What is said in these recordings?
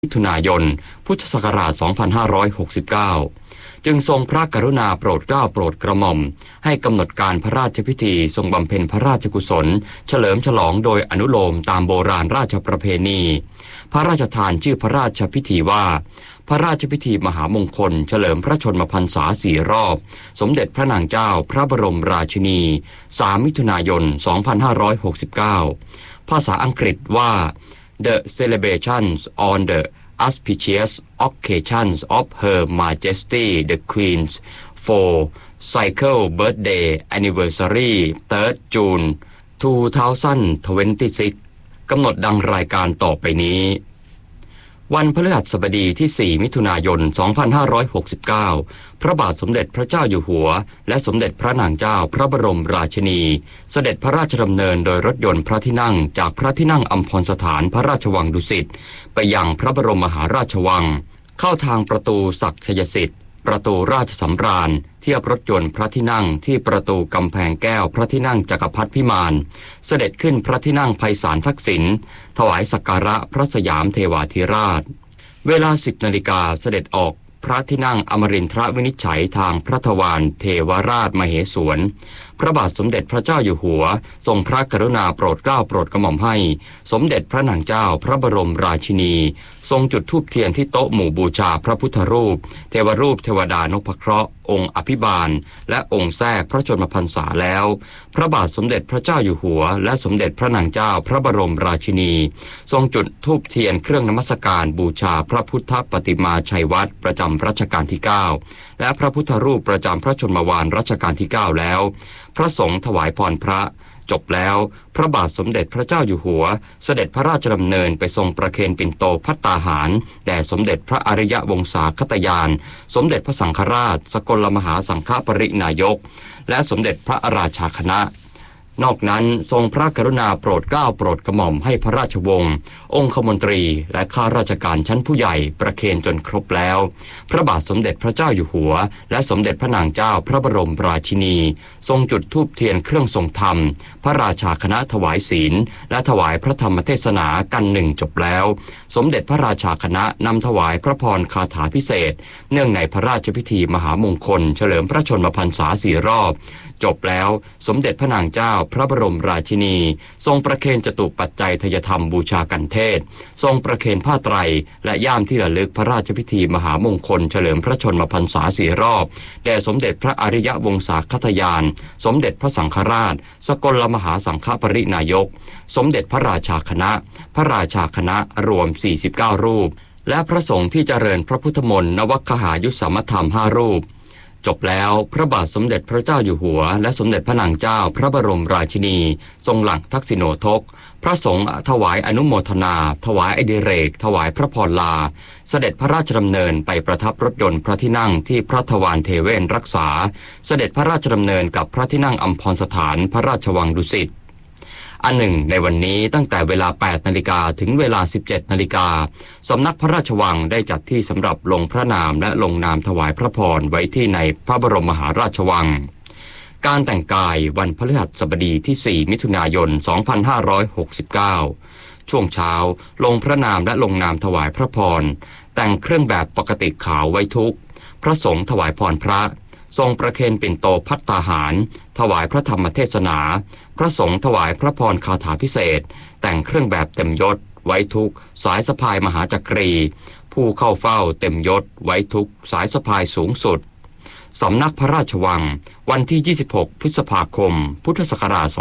มิถุนายนพุทธศักราช 2569 จึงทรงพระกรุณาโปรดเกล้าโปรดกระหม่อมให้กำหนดการพระราชพิธีทรงบำเพ็ญพระราชกุศลเฉลิมฉลองโดยอนุโลมตามโบราณราชประเพณีพระราชทานชื่อพระราชพิธีว่าพระราชพิธีมหามงคลเฉลิมพระชนมพรรษา4 รอบสมเด็จพระนางเจ้าพระบรมราชินี3 มิถุนายน 2569 ภาษาอังกฤษว่า The celebrations on the auspicious occasions of Her Majesty the Queen's 4th birthday anniversary 3rd June 2026 กำหนดดังรายการต่อไปนี้วันพฤหัสบดีที่ 4 มิถุนายน 2569 พระบาทสมเด็จพระเจ้าอยู่หัวและสมเด็จพระนางเจ้าพระบรมราชินีเสด็จพระราชดำเนินโดยรถยนต์พระที่นั่งจากพระที่นั่งอัมพรสถานพระราชวังดุสิตไปยังพระบรมมหาราชวังเข้าทางประตูศักดิ์ชัยสิทธิ์ประตูราชสำราญเทียบรถยนต์พระที่นั่งที่ประตูกำแพงแก้วพระที่นั่งจักรพรรดิพิมานเสด็จขึ้นพระที่นั่งไพศาลทักษิณถวายสักการะพระสยามเทวาธิราชเวลา 10 นาฬิกาเสด็จออกพระที่นั่งอมรินทรวินิจฉัยทางพระทวารเทวราชมเหสวนพระบาทสมเด็จพระเจ้าอยู่หัวทรงพระกรุณาโปรดเกล้าโปรดกระหม่อมให้สมเด็จพระนางเจ้าพระบรมราชินีทรงจุดธูปเทียนที่โต๊ะหมู่บูชาพระพุทธรูปเทวรูปเทวดานพเคราะห์องค์อภิบาลและองค์แทรกพระชนมพรรษาแล้วพระบาทสมเด็จพระเจ้าอยู่หัวและสมเด็จพระนางเจ้าพระบรมราชินีทรงจุดธูปเทียนเครื่องนมัสการบูชาพระพุทธปฏิมาชัยวัตรประจำรัชกาลที่ 9และพระพุทธรูปประจำพระชนมวาลรัชกาลที่ 9แล้วพระสงฆ์ถวายพรพระจบแล้วพระบาทสมเด็จพระเจ้าอยู่หัวเสด็จพระราชดำเนินไปทรงประเคนปิ่นโตภัตตาหารแด่สมเด็จพระอริยวงศาคตยานสมเด็จพระสังฆราชสกลมหาสังฆปรินายกและสมเด็จพระราชาคณะนอกนั้นทรงพระกรุณาโปรดเกล้าโปรดกระหม่อมให้พระราชวงศ์องคมนตรีและข้าราชการชั้นผู้ใหญ่ประเคนจนครบแล้วพระบาทสมเด็จพระเจ้าอยู่หัวและสมเด็จพระนางเจ้าพระบรมราชินีทรงจุดธูปเทียนเครื่องทรงธรรมพระราชาคณะถวายศีลและถวายพระธรรมเทศนากันหนึ่งจบแล้วสมเด็จพระราชาคณะนำถวายพระพรคาถาพิเศษเนื่องในพระราชพิธีมหามงคลเฉลิมพระชนมพรรษา4 รอบจบแล้วสมเด็จพระนางเจ้าพระบรมราชินีทรงประเคนจตุปัจจัยทยธรรมบูชากันเทศทรงประเคนผ้าไตรและย่ามที่ระลึกพระราชพิธีมหามงคลเฉลิมพระชนมพรรษา4 รอบแด่สมเด็จพระอริยวงศาคตยานสมเด็จพระสังฆราชสกลมหาสังฆปรินายกสมเด็จพระราชาคณะพระราชาคณะรวม49 รูปและพระสงฆ์ที่เจริญพระพุทธมนต์นวคหายุสมธรรม5 รูปจบแล้วพระบาทสมเด็จพระเจ้าอยู่หัวและสมเด็จพระนางเจ้าพระบรมราชินีทรงหลังทักษิโณทกพระสงฆ์ถวายอนุโมทนาถวายอดิเรกถวายพระพรลาเสด็จพระราชดำเนินไปประทับรถยนต์พระที่นั่งที่พระทวารเทเวศรักษาเสด็จพระราชดำเนินกับพระที่นั่งอัมพรสถานพระราชวังดุสิตอันหนึ่งในวันนี้ตั้งแต่เวลา 8 นาฬิกาถึงเวลา 17 นาฬิกาสำนักพระราชวังได้จัดที่สำหรับลงพระนามและลงนามถวายพระพรไว้ที่ในพระบรมมหาราชวังการแต่งกายวันพฤหัสบดีที่ 4 มิถุนายน 2569 ช่วงเช้าลงพระนามและลงนามถวายพระพรแต่งเครื่องแบบปกติขาวไว้ทุกพระสงฆ์ถวายพรพระทรงประเคนปิ่นโตภัตตาหารถวายพระธรรมเทศนาพระสงฆ์ถวายพระพรคาถาพิเศษแต่งเครื่องแบบเต็มยศไว้ทุกสายสะพายมหาจักรีผู้เข้าเฝ้าเต็มยศไว้ทุกสายสะพายสูงสุดสำนักพระราชวังวันที่ 26 พฤษภาคม พุทธศักราช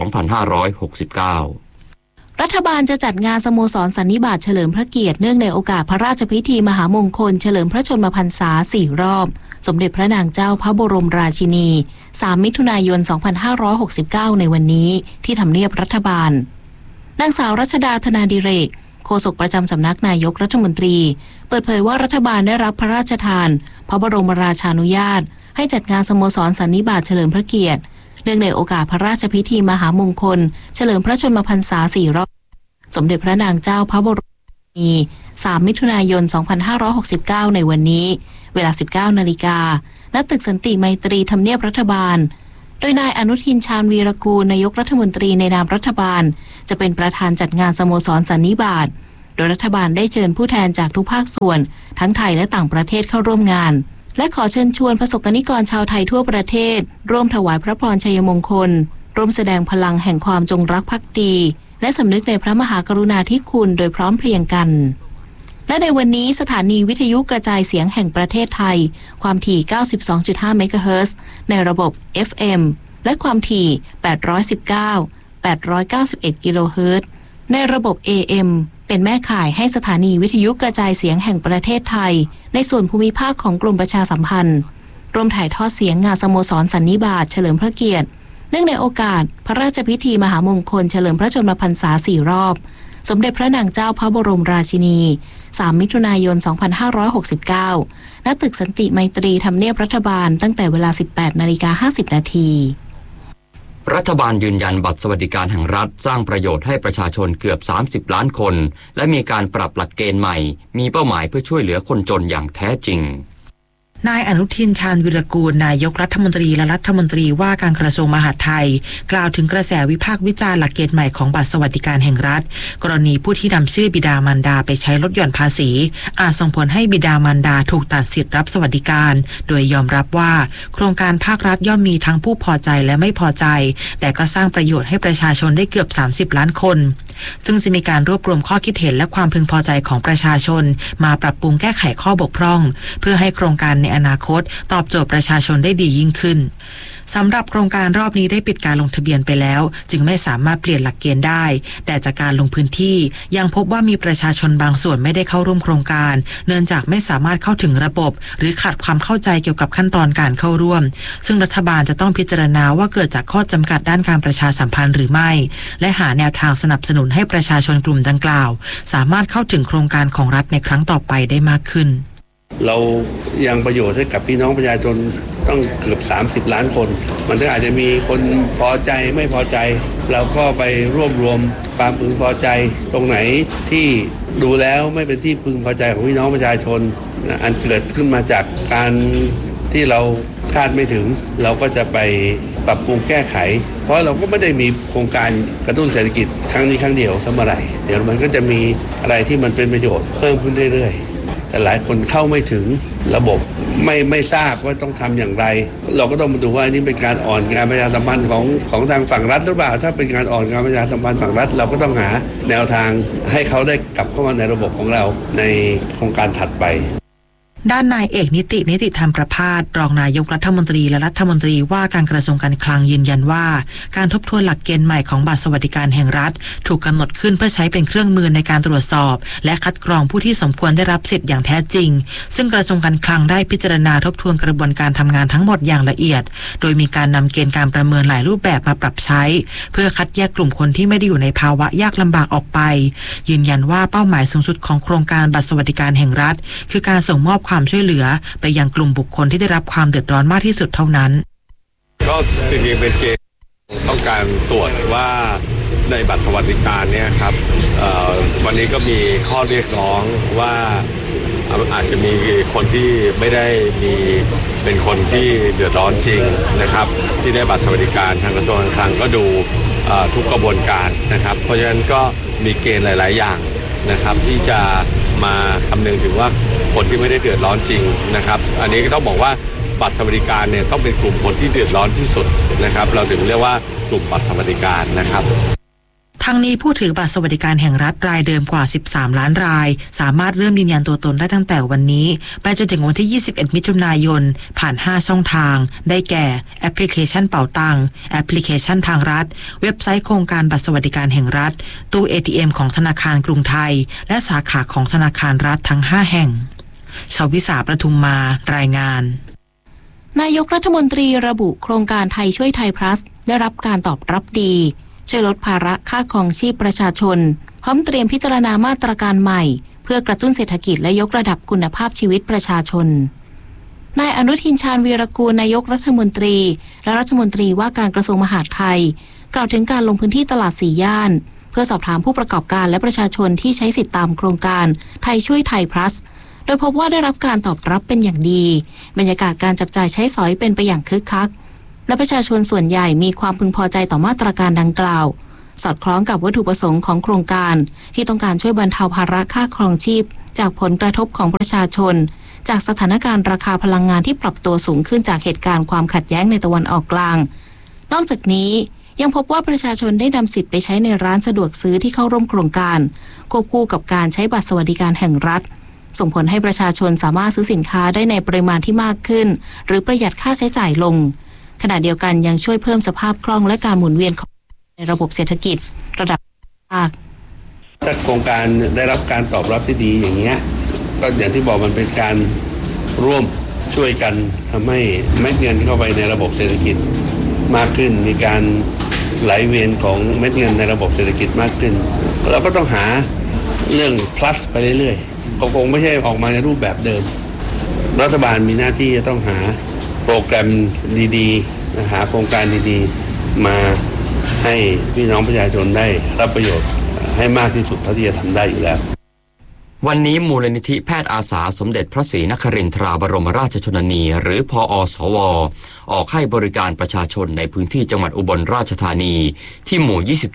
2569 รัฐบาลจะจัดงานสโมสรสันนิบาตเฉลิมพระเกียรติเนื่องในโอกาสพระราชพิธีมหามงคลเฉลิมพระชนมพรรษา4 รอบสมเด็จพระนางเจ้าพระบรมราชินี3 มิถุนายน 2569 ในวันนี้ที่ทำเนียบรัฐบาลนางสาวรัชดาธนาดิเรกโฆษกประจำสำนักนายกรัฐมนตรีเปิดเผยว่ารัฐบาลได้รับพระราชทานพระบรมราชานุญาตให้จัดงานสโมสรสันนิบาตเฉลิมพระเกียรติเนื่องในโอกาสพระราชพิธีมหามงคลเฉลิมพระชนมพรรษา4 รอบสมเด็จพระนางเจ้าพระบรมราชินี3 มิถุนายน 2569 ในวันนี้เวลา 19 นาฬิกาณตึกสันติไมตรีทำเนียบรัฐบาลโดยนายอนุทินชาญวีรกูลนายกรัฐมนตรีในนามรัฐบาลจะเป็นประธานจัดงานสโมสรสันนิบาตดยรัฐบาลได้เชิญผู้แทนจากทุกภาคส่วนทั้งไทยและต่างประเทศเข้าร่วมงานและขอเชิญชวนประสบกนิกรชาวไทยทั่วประเทศร่วมถวายพระพรชัยมงคลร่วมแสดงพลังแห่งความจงรักภักดีและสำนึกในพระมหากรุณาธิคุณโดยพร้อมเพรียงกันและในวันนี้สถานีวิทยุกระจายเสียงแห่งประเทศไทยความถี่ 92.5 เมกะเฮิรตซ์ในระบบ FM และความถี่ 891 กิโลเฮิรตซ์ในระบบ AM เป็นแม่ข่ายให้สถานีวิทยุกระจายเสียงแห่งประเทศไทยในส่วนภูมิภาคของกรมประชาสัมพันธ์ร่วมถ่ายทอดเสียงงานสโมสรสันนิบาตเฉลิมพระเกียรติเนื่องในโอกาสพระราชพิธีมหามงคลเฉลิมพระชนมพรรษา4 รอบสมเด็จพระนางเจ้าพระบรมราชินี3 มิถุนายน 2569 ณ ตึกสันติไมตรีทำเนียบรัฐบาลตั้งแต่เวลา 18:50 นาทีรัฐบาลยืนยันบัตรสวัสดิการแห่งรัฐสร้างประโยชน์ให้ประชาชนเกือบ30 ล้านคนและมีการปรับหลักเกณฑ์ใหม่มีเป้าหมายเพื่อช่วยเหลือคนจนอย่างแท้จริงนายอนุทินชาญวิรากูลนายกรัฐมนตรีและรัฐมนตรีว่าการกระทรวงมหาดไทยกล่าวถึงกระแสวิพากษ์วิจารณ์หลักเกณฑ์ใหม่ของบัตรสวัสดิการแห่งรัฐกรณีผู้ที่นำชื่อบิดามารดาไปใช้ลดหย่อนภาษีอาจส่งผลให้บิดามารดาถูกตัดสิทธิ์รับสวัสดิการโดยยอมรับว่าโครงการภาครัฐย่อมมีทั้งผู้พอใจและไม่พอใจแต่ก็สร้างประโยชน์ให้ประชาชนได้เกือบ30 ล้านคนซึ่งจะมีการรวบรวมข้อคิดเห็นและความพึงพอใจของประชาชนมาปรับปรุงแก้ไขข้อบกพร่องเพื่อให้โครงการในอนาคตตอบโจทย์ประชาชนได้ดียิ่งขึ้นสำหรับโครงการรอบนี้ได้ปิดการลงทะเบียนไปแล้วจึงไม่สามารถเปลี่ยนหลักเกณฑ์ได้แต่จากการลงพื้นที่ยังพบว่ามีประชาชนบางส่วนไม่ได้เข้าร่วมโครงการเนื่องจากไม่สามารถเข้าถึงระบบหรือขาดความเข้าใจเกี่ยวกับขั้นตอนการเข้าร่วมซึ่งรัฐบาลจะต้องพิจารณาว่าเกิดจากข้อจำกัดด้านการประชาสัมพันธ์หรือไม่และหาแนวทางสนับสนุนให้ประชาชนกลุ่มดังกล่าวสามารถเข้าถึงโครงการของรัฐในครั้งต่อไปได้มากขึ้นเรายังประโยชน์ให้กับพี่น้องประชาชนต้องเกือบ30 ล้านคนมันก็อาจจะมีคนพอใจไม่พอใจเราก็ไปรวบรวมความพึงพอใจตรงไหนที่ดูแล้วไม่เป็นที่พึงพอใจของพี่น้องประชาชนอันเกิดขึ้นมาจากการที่เราคาดไม่ถึงเราก็จะไปปรับปรุงแก้ไขเพราะเราก็ไม่ได้มีโครงการกระตุ้นเศรษฐกิจครั้งนี้ครั้งเดียวเสมอไหร่เดี๋ยวมันก็จะมีอะไรที่มันเป็นประโยชน์เพิ่มขึ้นเรื่อยๆแต่หลายคนเข้าไม่ถึงระบบไม่ทราบว่าต้องทำอย่างไรเราก็ต้องมาดูว่านี่เป็นการอ่อนการประชาสัมพันธ์ของทางฝั่งรัฐหรือเปล่าถ้าเป็นการอ่อนการประชาสัมพันธ์ฝั่งรัฐเราก็ต้องหาแนวทางให้เขาได้กลับเข้ามาในระบบของเราในโครงการถัดไปด้านนายเอกนิติธรรมประภาสรองนายกรัฐมนตรีและรัฐมนตรีว่าการกระทรวงการคลังยืนยันว่าการทบทวนหลักเกณฑ์ใหม่ของบัตรสวัสดิการแห่งรัฐถูกกำหนดขึ้นเพื่อใช้เป็นเครื่องมือในการตรวจสอบและคัดกรองผู้ที่สมควรได้รับสิทธิ์อย่างแท้จริงซึ่งกระทรวงการคลังได้พิจารณาทบทวนกระบวนการทำงานทั้งหมดอย่างละเอียดโดยมีการนำเกณฑ์การประเมินหลายรูปแบบมาปรับใช้เพื่อคัดแยกกลุ่มคนที่ไม่ได้อยู่ในภาวะยากลำบากออกไปยืนยันว่าเป้าหมายสูงสุดของโครงการบัตรสวัสดิการแห่งรัฐคือการส่งมอบความช่วยเหลือไปยังกลุ่มบุคคลที่ได้รับความเดือดร้อนมากที่สุดเท่านั้นก็จริงๆเป็นเกณฑ์ต้องการตรวจว่าในบัตรสวัสดิการเนี่ยครับวันนี้ก็มีข้อเรียกร้องว่าอาจจะมีคนที่ไม่ได้มีเป็นคนที่เดือดร้อนจริงนะครับที่ได้บัตรสวัสดิการทางกระทรวงการคลังก็ดูทุกกระบวนการนะครับเพราะฉะนั้นก็มีเกณฑ์หลายๆอย่างนะครับที่จะมาคำนึงถึงว่าคนที่ไม่ได้เดือดร้อนจริงนะครับอันนี้ก็ต้องบอกว่าบัตรสวัสดิการเนี่ยต้องเป็นกลุ่มคนที่เดือดร้อนที่สุดนะครับเราถึงเรียกว่ากลุ่มบัตรสวัสดิการนะครับทั้งนี้ผู้ถือบัตรสวัสดิการแห่งรัฐรายเดิมกว่า13 ล้านรายสามารถเริ่มยืนยันตัวตนได้ตั้งแต่วันนี้ไปจนถึงวันที่21 มิถุนายนผ่าน5ช่องทางได้แก่แอปพลิเคชันเป๋าตังค์แอปพลิเคชันทางรัฐเว็บไซต์โครงการบัตรสวัสดิการแห่งรัฐตู้ ATM ของธนาคารกรุงไทยและสาขาของธนาคารรัฐทั้ง5แห่งชวิสาประทุมมารายงานนายกรัฐมนตรีระบุโครงการไทยช่วยไทย plus ได้รับการตอบรับดีช่วยลดภาระค่าครองชีพประชาชนพร้อมเตรียมพิจารณามาตรการใหม่เพื่อกระตุ้นเศรษฐกิจและยกระดับคุณภาพชีวิตประชาชนนายอนุทินชาญวีรกูลนายกรัฐมนตรีและรัฐมนตรีว่าการกระทรวงมหาดไทยกล่าวถึงการลงพื้นที่ตลาด4 ย่านเพื่อสอบถามผู้ประกอบการและประชาชนที่ใช้สิทธิตามโครงการไทยช่วยไทย plus โดยพบว่าได้รับการตอบรับเป็นอย่างดีบรรยากาศการจับจ่ายใช้สอยเป็นไปอย่างคึกคักและประชาชนส่วนใหญ่มีความพึงพอใจต่อมาตรการดังกล่าวสอดคล้องกับวัตถุประสงค์ของโครงการที่ต้องการช่วยบรรเทาภาระค่าครองชีพจากผลกระทบของประชาชนจากสถานการณ์ราคาพลังงานที่ปรับตัวสูงขึ้นจากเหตุการณ์ความขัดแย้งในตะวันออกกลางนอกจากนี้ยังพบว่าประชาชนได้นำสิทธิ์ไปใช้ในร้านสะดวกซื้อที่เข้าร่วมโครงการควบคู่กับการใช้บัตรสวัสดิการแห่งรัฐส่งผลให้ประชาชนสามารถซื้อสินค้าได้ในปริมาณที่มากขึ้นหรือประหยัดค่าใช้จ่ายลงขณะเดียวกันยังช่วยเพิ่มสภาพคล่องและการหมุนเวียนของในระบบเศรษฐกิจระดับภาคถ้าโครงการได้รับการตอบรับที่ดีอย่างเงี้ยก็อย่างที่บอกมันเป็นการร่วมช่วยกันทำให้เม็ดเงินเข้าไปในระบบเศรษฐกิจมากขึ้นมีการไหลเวียนของเม็ดเงินในระบบเศรษฐกิจมากขึ้นเราก็ต้องหาเรื่อง plus ไปเรื่อยๆคงไม่ใช่ออกมาในรูปแบบเดิมรัฐบาลมีหน้าที่จะต้องหาโปรแกรมดีๆหาโครงการดีๆมาให้พี่น้องประชาชนได้รับประโยชน์ให้มากที่สุดเท่าที่จะทำได้อยู่แล้ววันนี้มูลนิธิแพทย์อาสาสมเด็จพระศรีนครินทราบรมราชชนนีหรือพอสวออกให้บริการประชาชนในพื้นที่จังหวัดอุบลราชธานีที่หมู่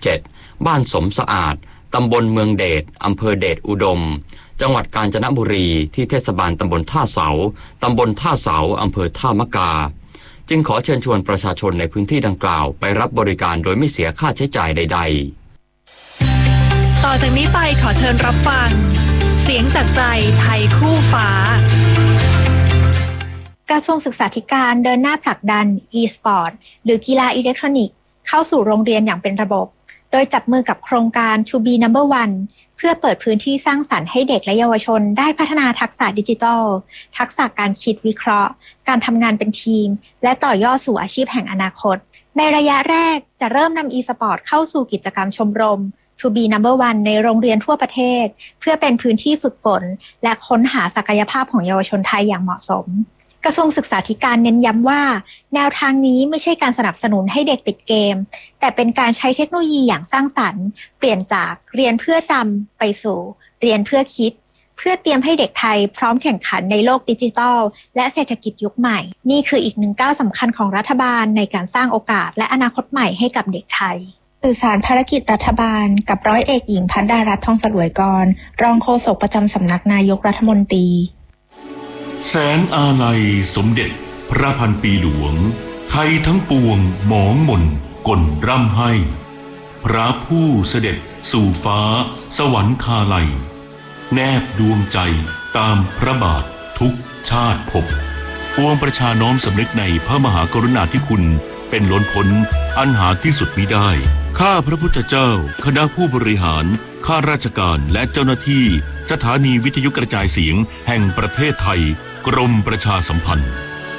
27 บ้านสมสะอาดตำบลเมืองเดชอำเภอเดชอุดมจังหวัดกาญจนบุรีที่เทศบาลตำบลท่าเสาตำบลท่าเสาอำเภอท่ามะกาจึงขอเชิญชวนประชาชนในพื้นที่ดังกล่าวไปรับบริการโดยไม่เสียค่าใช้จ่ายใดๆต่อจากนี้ไปขอเชิญรับฟังเสียงจากใจไทยคู่ฟ้ากระทรวงศึกษาธิการเดินหน้าผลักดัน e-sport หรือกีฬาอิเล็กทรอนิกส์เข้าสู่โรงเรียนอย่างเป็นระบบโดยจับมือกับโครงการ To Be Number One เพื่อเปิดพื้นที่สร้างสรรค์ให้เด็กและเยาวชนได้พัฒนาทักษะดิจิทัลทักษะการคิดวิเคราะห์การทำงานเป็นทีมและต่อยอดสู่อาชีพแห่งอนาคตในระยะแรกจะเริ่มนำ e-sport เข้าสู่กิจกรรมชมรมTo be number one ในโรงเรียนทั่วประเทศเพื่อเป็นพื้นที่ฝึกฝนและค้นหาศักยภาพของเยาวชนไทยอย่างเหมาะสมกระทรวงศึกษาธิการเน้นย้ำว่าแนวทางนี้ไม่ใช่การสนับสนุนให้เด็กติดเกมแต่เป็นการใช้เทคโนโลยีอย่างสร้างสรรค์เปลี่ยนจากเรียนเพื่อจำไปสู่เรียนเพื่อคิดเพื่อเตรียมให้เด็กไทยพร้อมแข่งขันในโลกดิจิทัลและเศรษฐกิจยุคใหม่นี่คืออีกหนึ่งก้าวสำคัญของรัฐบาลในการสร้างโอกาสและอนาคตใหม่ให้กับเด็กไทยสื่อสารภารกิจรัฐบาลกับร้อยเอกหญิงพัฒดารัตน์ทองสลวยกรรองโฆษกประจำสำนักนายกรัฐมนตรีแสนอาลัยสมเด็จพระพันปีหลวงไทยทั้งปวงหมองหม่นก่นร่ำให้พระผู้เสด็จสู่ฟ้าสวรรคาลัยแนบดวงใจตามพระบาททุกชาติภพปวงประชาน้อมสำนึกในพระมหากรุณาธิคุณเป็นล้นพ้นอันหาที่สุดมิได้ข้าพระพุทธเจ้าคณะผู้บริหารข้าราชการและเจ้าหน้าที่สถานีวิทยุกระจายเสียงแห่งประเทศไทยกรมประชาสัมพันธ์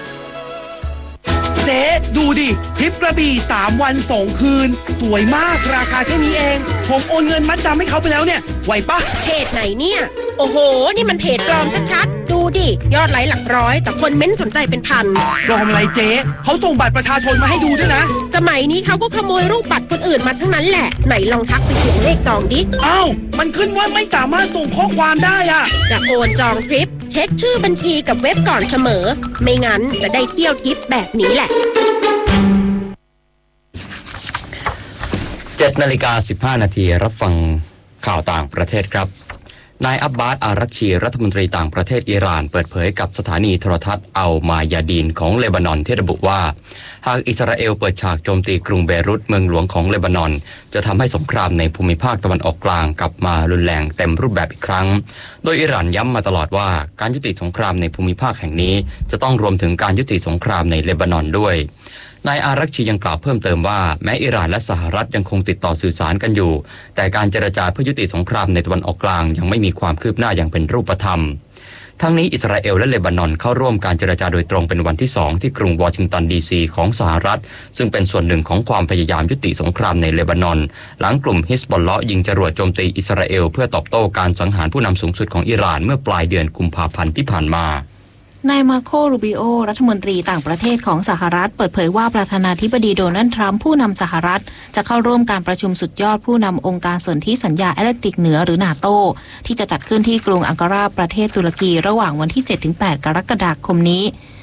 เจ๊ดูดิทริปกระบี่3 วัน 2 คืนสวยมากราคาแค่นี้เองผมโอนเงินมัดจำให้เขาไปแล้วเนี่ยไหวปะเพจไหนเนี่ยโอ้โหนี่มันเพจปลอมชัดๆดูดิยอดไลค์หลักร้อยแต่คนเม้นสนใจเป็นพันปลอมอะไรเจ๊เขาส่งบัตรประชาชนมาให้ดูด้วยนะสมัยนี้เขาก็ขโมยรูปบัตรคนอื่นมาทั้งนั้นแหละไหนลองทักไปถึงเลขจองดิอ้าวมันขึ้นว่าไม่สามารถส่งข้อความได้อะจะโอนจองทริปเช็คชื่อบัญชีกับเว็บก่อนเสมอไม่งั้นจะได้เที่ยวทริปแบบนี้แหละ 7:15 น.รับฟังข่าวต่างประเทศครับนายอับบาสอารักชีรัฐมนตรีต่างประเทศอิหร่านเปิดเผยกับสถานีโทรทัศน์อัลมายาดีนของเลบานอนที่ระบุว่าหากอิสราเอลเปิดฉากโจมตีกรุงเบรุตเมืองหลวงของเลบานอนจะทำให้สงครามในภูมิภาคตะวันออกกลางกลับมารุนแรงเต็มรูปแบบอีกครั้งโดยอิหร่านย้ำมาตลอดว่าการยุติสงครามในภูมิภาคแห่งนี้จะต้องรวมถึงการยุติสงครามในเลบานอนด้วยนายอารักชียังกล่าวเพิ่มเติมว่าแม้อิหร่านและสหรัฐยังคงติดต่อสื่อสารกันอยู่แต่การเจรจาเพื่อยุติสงครามในตะวันออกกลางยังไม่มีความคืบหน้าอย่างเป็นรูปธรรมทั้งนี้อิสราเอลและเลบานอนเข้าร่วมการเจรจาโดยตรงเป็นวันที่2ที่กรุงวอชิงตันดีซีของสหรัฐซึ่งเป็นส่วนหนึ่งของความพยายามยุติสงครามในเลบานอนหลังกลุ่มฮิซบอลเลาะห์ยิงจรวดโจมตีอิสราเอลเพื่อตอบโต้การสังหารผู้นำสูงสุดของอิหร่านเมื่อปลายเดือนกุมภาพันธ์ที่ผ่านมานายมาโค รูบิโอรัฐมนตรีต่างประเทศของสหรัฐเปิดเผยว่าประธานาธิบดีโดนัลด์ทรัมป์ผู้นำสหรัฐจะเข้าร่วมการประชุมสุดยอดผู้นำองค์การสนธิสัญญาแอตแลนติกเหนือหรือนาโตที่จะจัดขึ้นที่กรุงอังการาประเทศตุรกีระหว่างวันที่ 7-8 กรกฎาคมนี้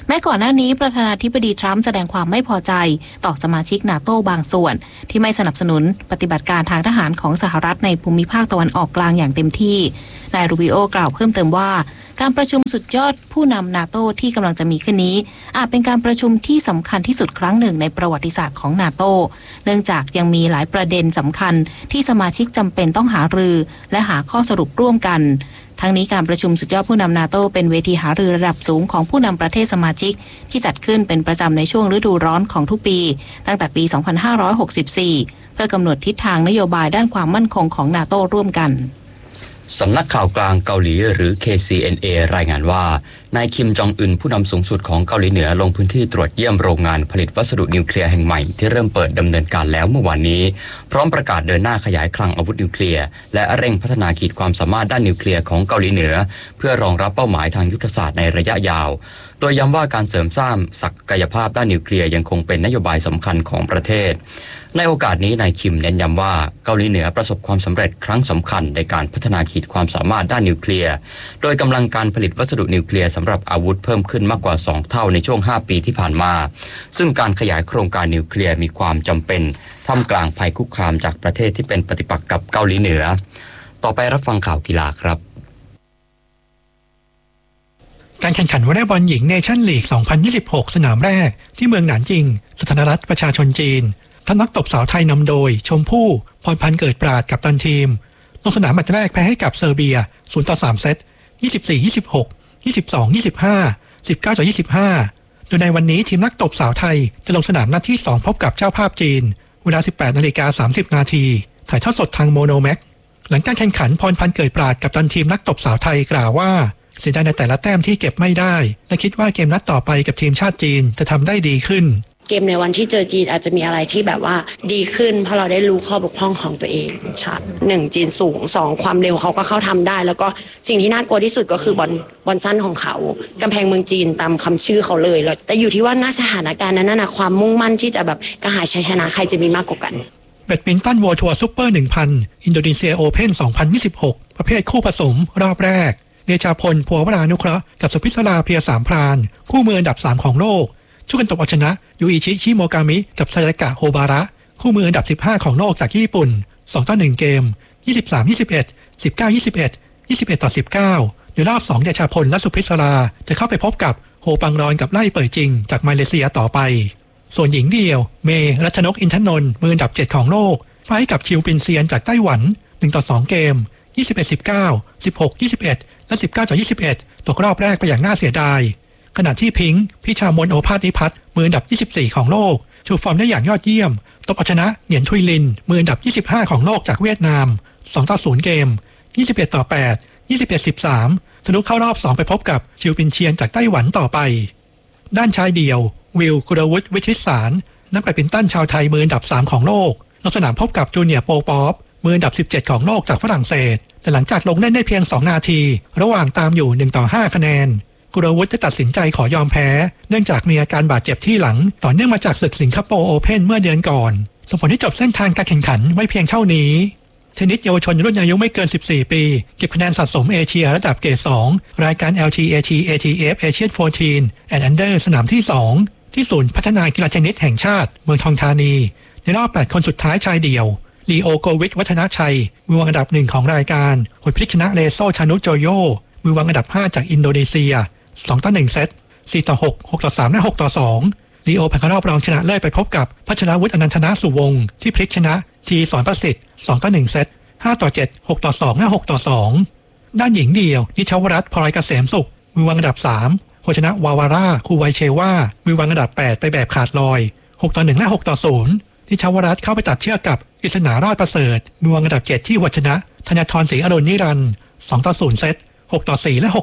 แม้ก่อนหน้านี้ประธานาธิบดีทรัมป์แสดงความไม่พอใจต่อสมาชิกนาโต้บางส่วนที่ไม่สนับสนุนปฏิบัติการทางทหารของสหรัฐในภูมิภาคตะวันออกกลางอย่างเต็มที่นายรูบิโอกล่าวเพิ่มเติมว่าการประชุมสุดยอดผู้นำนาโต้ที่กำลังจะมีขึ้นนี้อาจเป็นการประชุมที่สำคัญที่สุดครั้งหนึ่งในประวัติศาสตร์ของนาโต้เนื่องจากยังมีหลายประเด็นสำคัญที่สมาชิกจำเป็นต้องหารือและหาข้อสรุปร่วมกันทั้งนี้การประชุมสุดยอดผู้นำนาโต้เป็นเวทีหารือระดับสูงของผู้นำประเทศสมาชิกที่จัดขึ้นเป็นประจำในช่วงฤดูร้อนของทุกปีตั้งแต่ปี 2564 เพื่อกำหนดทิศทางนโยบายด้านความมั่นคงของนาโต้ร่วมกันสำนักข่าวกลางเกาหลีหรือ KCNA รายงานว่านายคิมจองอึนผู้นำสูงสุดของเกาหลีเหนือลงพื้นที่ตรวจเยี่ยมโรงงานผลิตวัสดุนิวเคลียร์แห่งใหม่ที่เริ่มเปิดดำเนินการแล้วเมื่อวานนี้พร้อมประกาศเดินหน้าขยายคลังอาวุธนิวเคลียร์และเร่งพัฒนาขีดความสามารถด้านนิวเคลียร์ของเกาหลีเหนือเพื่อรองรับเป้าหมายทางยุทธศาสตร์ในระยะยาวโดยย้ำว่าการเสริมสร้างศักยภาพด้านนิวเคลียร์ยังคงเป็นนโยบายสำคัญของประเทศในโอกาสนี้นายคิมเน้นย้ำว่าเกาหลีเหนือประสบความสำเร็จครั้งสำคัญในการพัฒนาขีดความสามารถด้านนิวเคลียร์โดยกำลังการผลิตวัสดุนิวเคลียร์สำหรับอาวุธเพิ่มขึ้นมากกว่า2เท่าในช่วง5ปีที่ผ่านมาซึ่งการขยายโครงการนิวเคลียร์มีความจำเป็นท่ามกลางภัยคุกคามจากประเทศที่เป็นปฏิปักษ์กับเกาหลีเหนือต่อไปรับฟังข่าวกีฬาครับการแข่งขันวอลเลย์บอลหญิงเนชั่นลีก 2026 สนามแรกที่เมืองหนานจิงสาธารณรัฐประชาชนจีนทัพนักตบสาวไทยนำโดยชมพู่พรพันธ์เกิดปราดกัปตันทีมลงสนามแมตช์แรกแพ้ให้กับเซอร์เบีย 0-3 เซต 24-26 22-25 19-25 โดยในวันนี้ทีมนักตบสาวไทยจะลงสนามนัดที่ 2 พบกับเจ้าภาพจีนเวลา 18:30 น.ถ่ายทอดสดทางโมโนแม็กหลังการแข่งขันพรพันธ์เกิดปราดกัปตันทีมนักตบสาวไทยกล่าวว่าเสียดายในแต่ละแต้มที่เก็บไม่ได้และคิดว่าเกมนัดต่อไปกับทีมชาติจีนจะทำได้ดีขึ้นเกมในวันที่เจอจีนอาจจะมีอะไรที่แบบว่าดีขึ้นเพราะเราได้รู้ข้อบกพร่องของตัวเองชัด1จีนสูง2ความเร็วเขาก็เข้าทำได้แล้วก็สิ่งที่น่ากลัวที่สุดก็คือบอลสั้นของเขากำแพงเมืองจีนตามคำชื่อเขาเลยแต่อยู่ที่ว่าณสถานการณ์นั้นน่ะความมุ่งมั่นที่จะแบบกระหายชัยชนะใครจะมีมากกว่ากันแบดมินตัน World Tour Super 1000 อินโดนีเซียโอเพ่น 2026 ประเภทคู่ผสมรอบแรกเดชาพล ภัววรานุเคราะห์กับสุพิศราเพียรสามพรานคู่มืออันดับ3ของโลกช่วยกันตบเอาชนะยูอิชิชิโมกามิกับซายากะโฮบาระคู่มืออันดับ15ของโลกจากญี่ปุ่น2-1 เกม 23-21 19-21 21-19ในรอบ2เดชาพลและสุพิศราจะเข้าไปพบกับโฮปังรอนกับไล่เป่ยจิงจากมาเลเซียต่อไปส่วนหญิงเดี่ยวเมรัชนกอินทนนท์มืออันดับ7ของโลกแพ้กับชิวปินเซียนจากไต้หวัน1-2 เกม 21-19 16-21 และ 19-21 ตกรอบแรกไปอย่างน่าเสียดายขณะที่พิงค์พิชามนโอภาสนิพัฒน์มืออันดับ24ของโลกโชว์ฟอร์มได้อย่างยอดเยี่ยมตบเอาชนะเหนียนชุยลินมืออันดับ25ของโลกจากเวียดนาม2-0 เกม 21-8 21-13 ทะลุเข้ารอบ2ไปพบกับชิวปินเชียนจากไต้หวันต่อไปด้านชายเดี่ยววิลกุลวุฒิวิชิตสารนักแบดมินตันชาวไทยมืออันดับ3ของโลกลงสนามพบกับจูเนียร์โปป๊อปมืออันดับ17ของโลกจากฝรั่งเศสแต่หลังจากลงเล่นได้เพียง2นาทีระหว่างตามอยู่1-5 คะแนนกุลวุฒิได้ตัดสินใจขอยอมแพ้เนื่องจากมีอาการบาดเจ็บที่หลังต่อเนื่องมาจากศึกสิงคโปร์โอเพ่นเมื่อเดือนก่อนส่งผลให้จบเส้นทางการแข่งขันไว้เพียงเท่านี้เทนนิสเยาวชนรุ่นอายุไม่เกิน14ปีเก็บคะแนนสะสมเอเชียระดับเกรด2รายการ LTAT ATF Asian 14 and Under สนามที่2ที่ศูนย์พัฒนากีฬาเทนนิสแห่งชาติเมืองทองธานีในรอบ8คนสุดท้ายชายเดี่ยวลีโอโกวิชวัฒนชัยมือวางอันดับ1ของรายการผลพลิกชนะเลโซชานุโจโยมือวางอันดับ5จากอินโดนีเซีย2-1 เซต 4-6 6-3 และ 6-2 ลีโอผ่านเข้ารอบรองชนะเลิศไปพบกับพัชรวุฒิอนันทนาสุวงศ์ที่พลิกชนะทีสอนประสิทธิ์2-1 เซต 5-7 6-2 และ 6-2 ด้านหญิงเดี่ยวนิชวรัตน์พลอยเกษมสุขมือวางอันดับ3โคชนะวาวาร่าคูไวเชว่ามือวางอันดับ8ไปแบบขาดลอย6-1 และ 6-0 นิชวรัตน์เข้าไปตัดเชือกกับกฤษณารอดประเสริฐมือวางอันดับ7ที่หัวชนะธนทรศรีอรุณนิรันดร์2-0 เซต 6-4 และ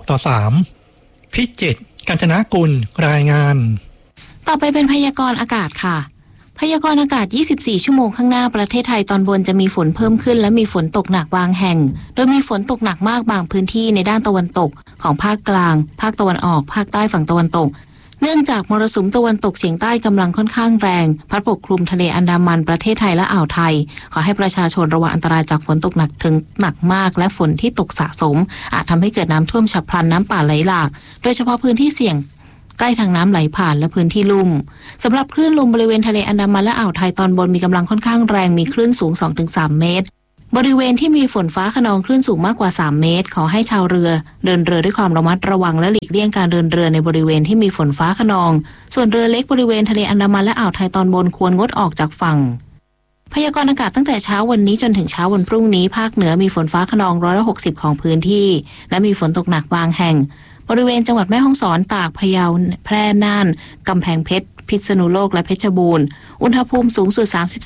6-3 พิจิตรกาญจนกุลรายงานต่อไปเป็นพยากรณ์อากาศค่ะพยากรณ์อากาศ24ชั่วโมงข้างหน้าประเทศไทยตอนบนจะมีฝนเพิ่มขึ้นและมีฝนตกหนักบางแห่งโดยมีฝนตกหนักมากบางพื้นที่ในด้านตะวันตกของภาคกลางภาคตะวันออกภาคใต้ฝั่งตะวันตกเนื่องจากมรสุมตะวันตกเฉียงใต้กำลังค่อนข้างแรงพัดปกคลุมทะเลอันดามันประเทศไทยและอ่าวไทยขอให้ประชาชนระวังอันตรายจากฝนตกหนักถึงหนักมากและฝนที่ตกสะสมอาจทำให้เกิดน้ำท่วมฉับพลันน้ำป่าไหลหลากโดยเฉพาะพื้นที่เสี่ยงใกล้ทางน้ำไหลผ่านและพื้นที่ลุ่มสำหรับคลื่นลมบริเวณทะเลอันดามันและอ่าวไทยตอนบนมีกำลังค่อนข้างแรงมีคลื่นสูง 2-3 เมตรบริเวณที่มีฝนฟ้าคะนองคลื่นสูงมากกว่า3 เมตรขอให้ชาวเรือเดินเรือด้วยความระมัดระวังและหลีกเลี่ยงการเดินเรือในบริเวณที่มีฝนฟ้าคะนองส่วนเรือเล็กบริเวณทะเลอันดามันและอ่าวไทยตอนบนควรงดออกจากฝั่งพยากรณ์อากาศตั้งแต่เช้าวันนี้จนถึงเช้าวันพรุ่งนี้ภาคเหนือมีฝนฟ้าคะนอง160ของพื้นที่และมีฝนตกหนักบางแห่งบริเวณจังหวัดแม่ฮ่องสอนตากพะเยาแพร่น่านกำแพงเพชรพิษณุโลกและเพชรบูรณ์อุณหภูมิสูงสุด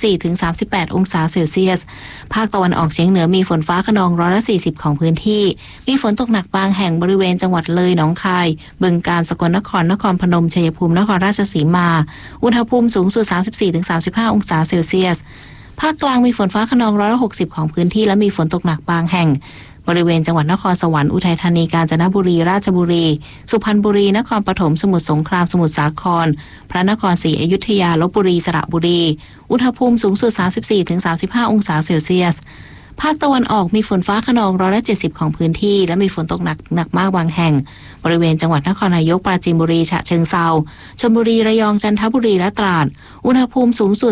34-38 องศาเซลเซียสภาคตะวันออกเฉียงเหนือมีฝนฟ้าคะนอง140ของพื้นที่มีฝนตกหนักบางแห่งบริเวณจังหวัดเลยหนองคายบึงกาฬสกลนครนครพนมชัยภูมินครราชสีมาอุณหภูมิสูงสุด 34-35 องศาเซลเซียสภาคกลางมีฝนฟ้าคะนอง160ของพื้นที่และมีฝนตกหนักบางแห่งบริเวณจังหวัดนครสวรรค์อุทัยธานีกาญจนบุรีราชบุรีสุพรรณบุรีนครปฐมสมุทรสงครามสมุทรสาครพระนครศรีอยุธยาลพบุรีสระบุรีอุณหภูมิสูงสุด 34-35 องศาเซลเซียสภาคตะวันออกมีฝนฟ้าคะนอง170ของพื้นที่และมีฝนตกหนักมากบางแห่งบริเวณจังหวัดนครนายกปราจีนบุรีฉะเชิงเทราชลบุรีระยองจันทบุรีและตราดอุณหภูมิสูงสุด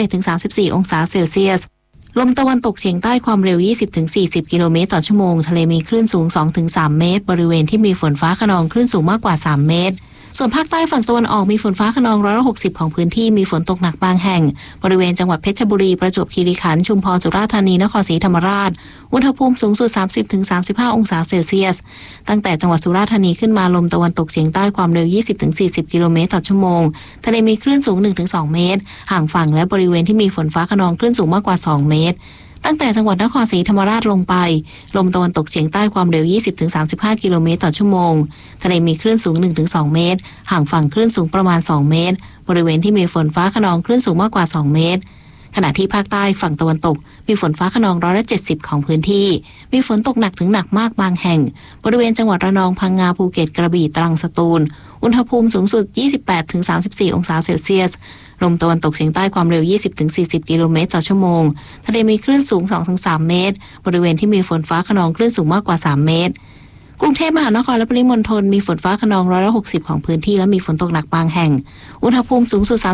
31-34 องศาเซลเซียสลมตะวันตกเฉียงใต้ความเร็ว 20-40 กิโลเมตรต่อชั่วโมงทะเลมีคลื่นสูง 2-3 เมตรบริเวณที่มีฝนฟ้าคะนองคลื่นสูงมากกว่า3 เมตรส่วนภาคใต้ฝั่งตะวันออกมีฝนฟ้าคะนอง160ของพื้นที่มีฝนตกหนักบางแห่งบริเวณจังหวัดเพชรบุรีประจวบคีรีขันธ์ชุมพรสุราษฎร์ธานีนครศรีธรรมราชอุณหภูมิสูงสุด 30-35 องศาเซลเซียสตั้งแต่จังหวัดสุราษฎร์ธานีขึ้นมาลมตะวันตกเฉียงใต้ความเร็ว 20-40 กิโลเมตรต่อชั่วโมงทะเลมีคลื่นสูง 1-2 เมตรห่างฝั่งและบริเวณที่มีฝนฟ้าคะนองคลื่นสูงมากกว่า2 เมตรตั้งแต่จังหวัดนครศรีธรรมราชลงไปลมตะวันตกเฉียงใต้ความเร็ว 20-35 กิโลเมตรต่อชั่วโมงทะเลมีคลื่นสูง 1-2 เมตรห่างฝั่งคลื่นสูงประมาณ2 เมตรบริเวณที่มีฝนฟ้าคะนองคลื่นสูงมากกว่า2 เมตรขณะที่ภาคใต้ฝั่งตะวันตกมีฝนฟ้าคะนอง170ของพื้นที่มีฝนตกหนักถึงหนักมากบางแห่งบริเวณจังหวัดระนองพังงาภูเก็ตกระบี่ตรังสตูลอุณหภูมิสูงสุด 28-34 องศาเซลเซียสลมตะวันตกเฉียงใต้ความเร็ว 20-40 กิโลเมตรต่อชั่วโมงทะเลมีคลื่นสูง 2-3 เมตรบริเวณที่มีฝนฟ้าคะนองคลื่นสูงมากกว่า3 เมตรกรุงเทพมหานครและปริมณฑลมีฝนฟ้าคะนอง160ของพื้นที่และมีฝนตกหนักบางแห่งอุณหภูมิสูงสุด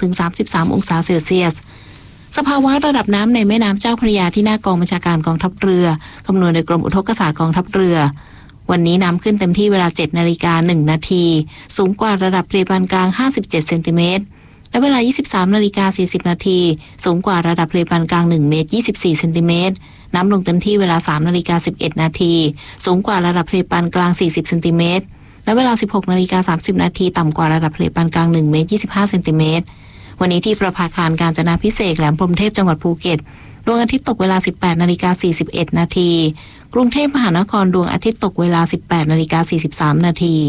32-33 องศาเซลเซียสสภาวะระดับน้ำในแม่น้ำเจ้าพระยาที่หน้ากองบัญชาการกองทัพเรือคำนวณโดยกรมอุทกศาสตร์กองทัพเรือวันนี้น้ำขึ้นเต็มที่เวลา 7:01 นาทีสูงกว่าระดับทะเลปานกลาง57 เซนติเมตรและเวลา 23:40 นาทีสูงกว่าระดับทะเลปานกลาง1 เมตร 24 เซนติเมตรน้ำลงเต็มที่เวลา 3:11 นาทีสูงกว่าระดับทะเลปานกลาง40 เซนติเมตรและเวลา 16:30 นาทีต่ำกว่าระดับทะเลปานกลาง1 เมตร 25 เซนติเมตรวันนี้ที่ประภาคารกาญจนาภิเษกแหลมพรหมเทพจังหวัดภูเก็ตดวงอาทิตย์ตกเวลา 18:41 นาทีกรุงเทพมหานครดวงอาทิตย์ตกเวลา 18:43 นาที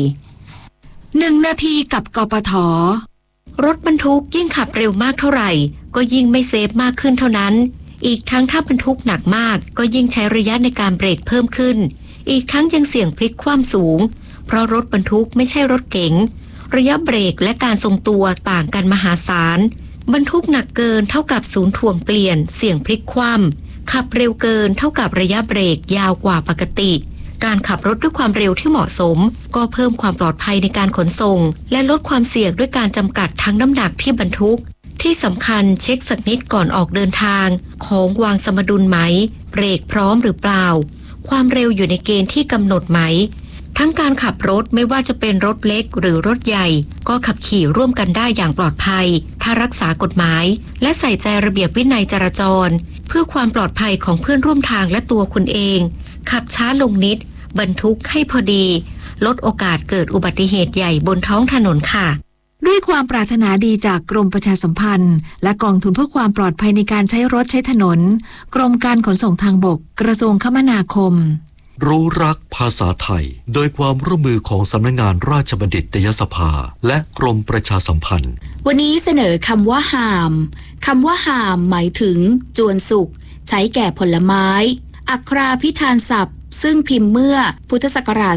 1 นาทีกับกปท. รถบรรทุกยิ่งขับเร็วมากเท่าไหร่ก็ยิ่งไม่เซฟมากขึ้นเท่านั้นอีกทั้งถ้าบรรทุกหนักมากก็ยิ่งใช้ระยะในการเบรกเพิ่มขึ้นอีกทั้งยังเสี่ยงพลิกคว่ำสูงเพราะรถบรรทุกไม่ใช่รถเก๋งระยะเบรกและการทรงตัวต่างกันมหาศาลบรรทุกหนักเกินเท่ากับศูนย์ถ่วงเปลี่ยนเสี่ยงพลิกคว่ำขับเร็วเกินเท่ากับระยะเบรกยาวกว่าปกติการขับรถด้วยความเร็วที่เหมาะสมก็เพิ่มความปลอดภัยในการขนส่งและลดความเสี่ยงด้วยการจำกัดทั้งน้ำหนักที่บรรทุกที่สำคัญเช็คสักนิดก่อนออกเดินทางของวางสมดุลไหมเบรกพร้อมหรือเปล่าความเร็วอยู่ในเกณฑ์ที่กำหนดไหมทั้งการขับรถไม่ว่าจะเป็นรถเล็กหรือรถใหญ่ก็ขับขี่ร่วมกันได้อย่างปลอดภัยถ้ารักษากฎหมายและใส่ใจระเบียบวินัยจราจรเพื่อความปลอดภัยของเพื่อนร่วมทางและตัวคุณเองขับช้าลงนิดบรรทุกให้พอดีลดโอกาสเกิดอุบัติเหตุใหญ่บนท้องถนนค่ะด้วยความปรารถนาดีจากกรมประชาสัมพันธ์และกองทุนเพื่อความปลอดภัยในการใช้รถใช้ถนนกรมการขนส่งทางบกกระทรวงคมนาคมรู้รักภาษาไทยโดยความร่วมมือของสำนักงานราชบัณฑิตยสภาและกรมประชาสัมพันธ์วันนี้เสนอคำว่าห่ามคำว่าห่ามหมายถึงจวนสุกใช้แก่ผลไม้อักขราพิธานศัพท์ซึ่งพิมพ์เมื่อพุทธศักราช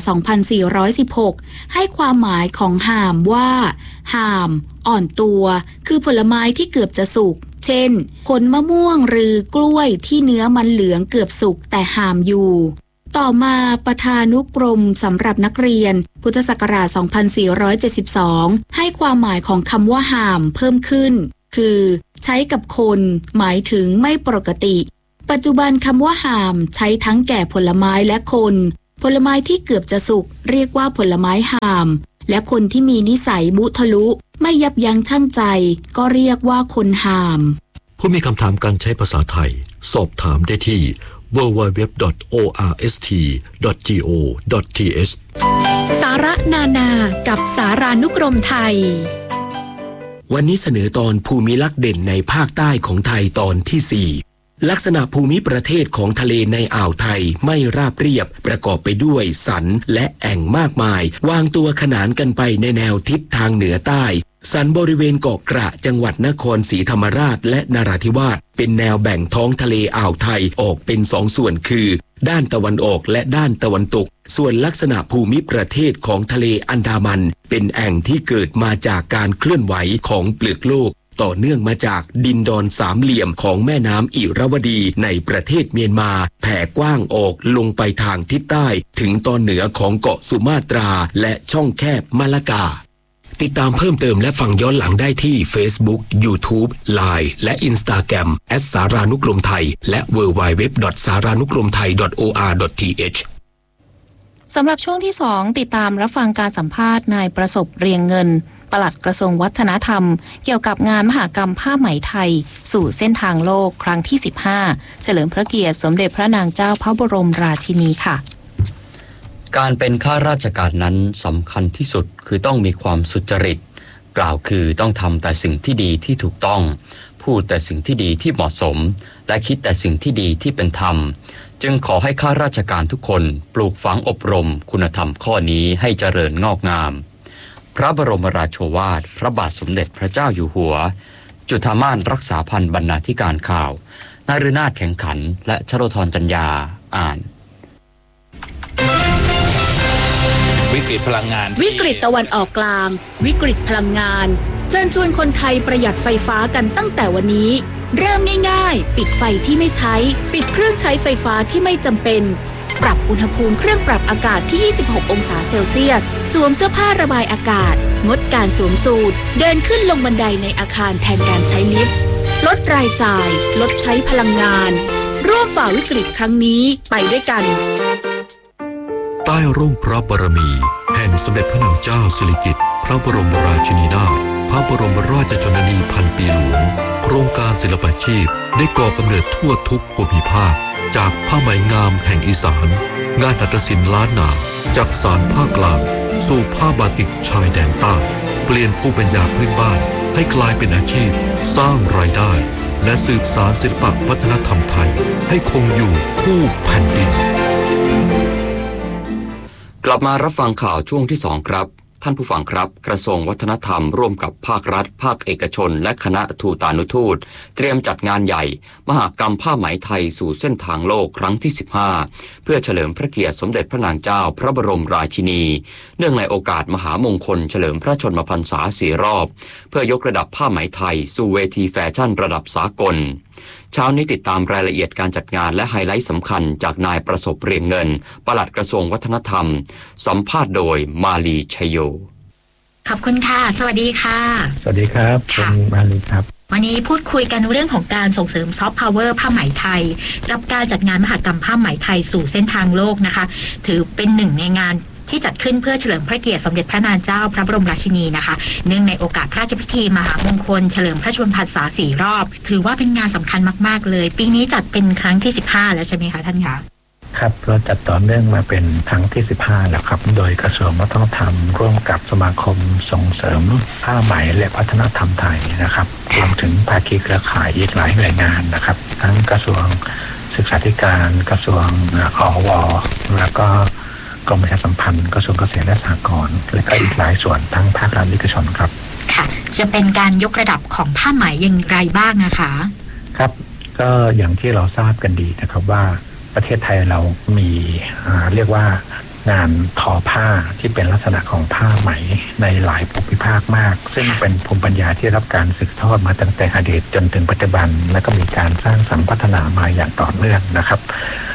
2416 ให้ความหมายของห่ามว่าห่ามอ่อนตัวคือผลไม้ที่เกือบจะสุกเช่นผลมะม่วงหรือกล้วยที่เนื้อมันเหลืองเกือบสุกแต่ห่ามอยู่ต่อมาประธานุกรมสำหรับนักเรียนพุทธศักราช 2472 ให้ความหมายของคำว่าห่ามเพิ่มขึ้นคือใช้กับคนหมายถึงไม่ปกติปัจจุบันคำว่าห่ามใช้ทั้งแก่ผลไม้และคนผลไม้ที่เกือบจะสุกเรียกว่าผลไม้ห่ามและคนที่มีนิสัยมุทะลุไม่ยับยั้งชั่งใจก็เรียกว่าคนห่ามผู้มีคำถามการใช้ภาษาไทยสอบถามได้ที่ www.orst.go.th สาระนานากับสารานุกรมไทยวันนี้เสนอตอนภูมิลักษณ์เด่นในภาคใต้ของไทยตอนที่ 4 ลักษณะภูมิประเทศของทะเลในอ่าวไทยไม่ราบเรียบประกอบไปด้วยสันและแอ่งมากมายวางตัวขนานกันไปในแนวทิศทางเหนือใต้สันบริเวณเกาะกระจังหวัดนครศรีธรรมราชและนราธิวาสเป็นแนวแบ่งท้องทะเลอ่าวไทยออกเป็น2 ส่วนคือด้านตะวันออกและด้านตะวันตกส่วนลักษณะภูมิประเทศของทะเลอันดามันเป็นแอ่งที่เกิดมาจากการเคลื่อนไหวของเปลือกโลกต่อเนื่องมาจากดินดอนสามเหลี่ยมของแม่น้ำอิระวดีในประเทศเมียนมาแผ่กว้างออกลงไปทางทิศใต้ถึงตอนเหนือของเกาะสุมาตราและช่องแคบมะละกาติดตามเพิ่มเติมและฟังย้อนหลังได้ที่ Facebook, YouTube, Line และ Instagram @ สารานุกรมไทยและ www.saranukromthai.or.th สำหรับช่วงที่ 2 ติดตามรับฟังการสัมภาษณ์นายประสบเรียงเงินปลัดกระทรวงวัฒนธรรมเกี่ยวกับงานมหกรรมผ้าไหมไทยสู่เส้นทางโลกครั้งที่ 15 เฉลิมพระเกียรติสมเด็จพระนางเจ้าพระบรมราชินีค่ะการเป็นข้าราชการนั้นสำคัญที่สุดคือต้องมีความสุจริตกล่าวคือต้องทำแต่สิ่งที่ดีที่ถูกต้องพูดแต่สิ่งที่ดีที่เหมาะสมและคิดแต่สิ่งที่ดีที่เป็นธรรมจึงขอให้ข้าราชการทุกคนปลูกฝังอบรมคุณธรรมข้อนี้ให้เจริญงอกงามพระบรมราโชวาทพระบาทสมเด็จพระเจ้าอยู่หัวจุฑามาสรักษาพันธ์บรรณาธิการข่าวนฤนาถแข่งขันและชโลธรจัญญาอ่านวิกฤตพลังงานวิกฤตตะวันออกกลางวิกฤตพลังงานเชิญชวนคนไทยประหยัดไฟฟ้ากันตั้งแต่วันนี้เริ่มง่ายๆปิดไฟที่ไม่ใช้ปิดเครื่องใช้ไฟฟ้าที่ไม่จำเป็นปรับอุณหภูมิเครื่องปรับอากาศที่26 องศาเซลเซียสสวมเสื้อผ้าระบายอากาศงดการสวมสูทเดินขึ้นลงบันไดในอาคารแทนการใช้ลิฟต์ลดรายจ่ายลดใช้พลังงานร่วมฝ่าวิกฤตครั้งนี้ไปด้วยกันใต้ร่มพระบารมีแห่งสมเด็จพระนางเจ้าสิริกิติ์พระบรมราชินีนาถพระบรมราชชนนีพันปีหลวงโครงการศิลปาชีพได้ก่อกำเนิดทั่วทุกภูมิภาคจากผ้าไหมงามแห่งอีสานงานหัตถศิลป์ล้านนาจากสานภาคกลางสู่ผ้าบาติกชายแดนใต้เปลี่ยนภูมิปัญญาพื้นบ้านให้กลายเป็นอาชีพสร้างรายได้และสืบสานศิลปวัฒนธรรมไทยให้คงอยู่คู่แผ่นดินกลับมารับฟังข่าวช่วงที่ 2 ครับท่านผู้ฟังครับกระทรวงวัฒนธรรมร่วมกับภาครัฐภาคเอกชนและคณะทูตานุทูตเตรียมจัดงานใหญ่มหกรรมผ้าไหมไทยสู่เส้นทางโลกครั้งที่ 15เพื่อเฉลิมพระเกียรติสมเด็จพระนางเจ้าพระบรมราชินีเนื่องในโอกาสมหามงคลเฉลิมพระชนมพรรษา4 รอบเพื่อยกระดับผ้าไหมไทยสู่เวทีแฟชั่นระดับสากลเช้านี้ติดตามรายละเอียดการจัดงานและไฮไลท์สำคัญจากนายประสบเรียงเงินปลัดกระทรวงวัฒนธรรมสัมภาษณ์โดยมาลีชัยโยขอบคุณค่ะสวัสดีค่ะสวัสดีครับคุณมาลีครับวันนี้พูดคุยกันเรื่องของการส่งเสริมซอฟต์พาวเวอร์ผ้าไหมไทยกับการจัดงานมหกรรมผ้าไหมไทยสู่เส้นทางโลกนะคะถือเป็นหนึ่งในงานที่จัดขึ้นเพื่อเฉลิมพระเกียรติสมเด็จพระนางเจ้าพระบรมราชินีนะคะเนื่องในโอกาสพระราชพิธีมหามงคลเฉลิมพระชนมพรรษา4 รอบถือว่าเป็นงานสำคัญมากๆเลยปีนี้จัดเป็นครั้งที่15แล้วใช่ไหมคะท่านคะครับเราจัดต่อเนื่องมาเป็นครั้งที่15แล้วครับโดยกระทรวงวัฒนธรรมร่วมกับสมาคมส่งเสริมผ้าไหมและวัฒนธรรมไทยนะครับรวมถึงภาคีเครือข่ายอีกหลายหน่วยงานนะครับทั้งกระทรวงศึกษาธิการกระทรวงอวแล้วก็กรมประชาสัมพันธ์กระทรวงเกษตรและสหกรณ์และก็อีกหลายส่วนทั้งภาครัฐเอกชนครับค่ะจะเป็นการยกระดับของผ้าไหมอย่างไรบ้างนะคะครับก็อย่างที่เราทราบกันดีนะครับว่าประเทศไทยเรามีเรียกว่างานทอผ้าที่เป็นลักษณะของผ้าไหมในหลายภูมิภาคมากซึ่งเป็นภูมิปัญญาที่รับการสืบทอดมาตั้งแต่อดีตจนถึงปัจจุบันและก็มีการสร้างสรรค์พัฒนามาอย่างต่อเนื่องนะครับ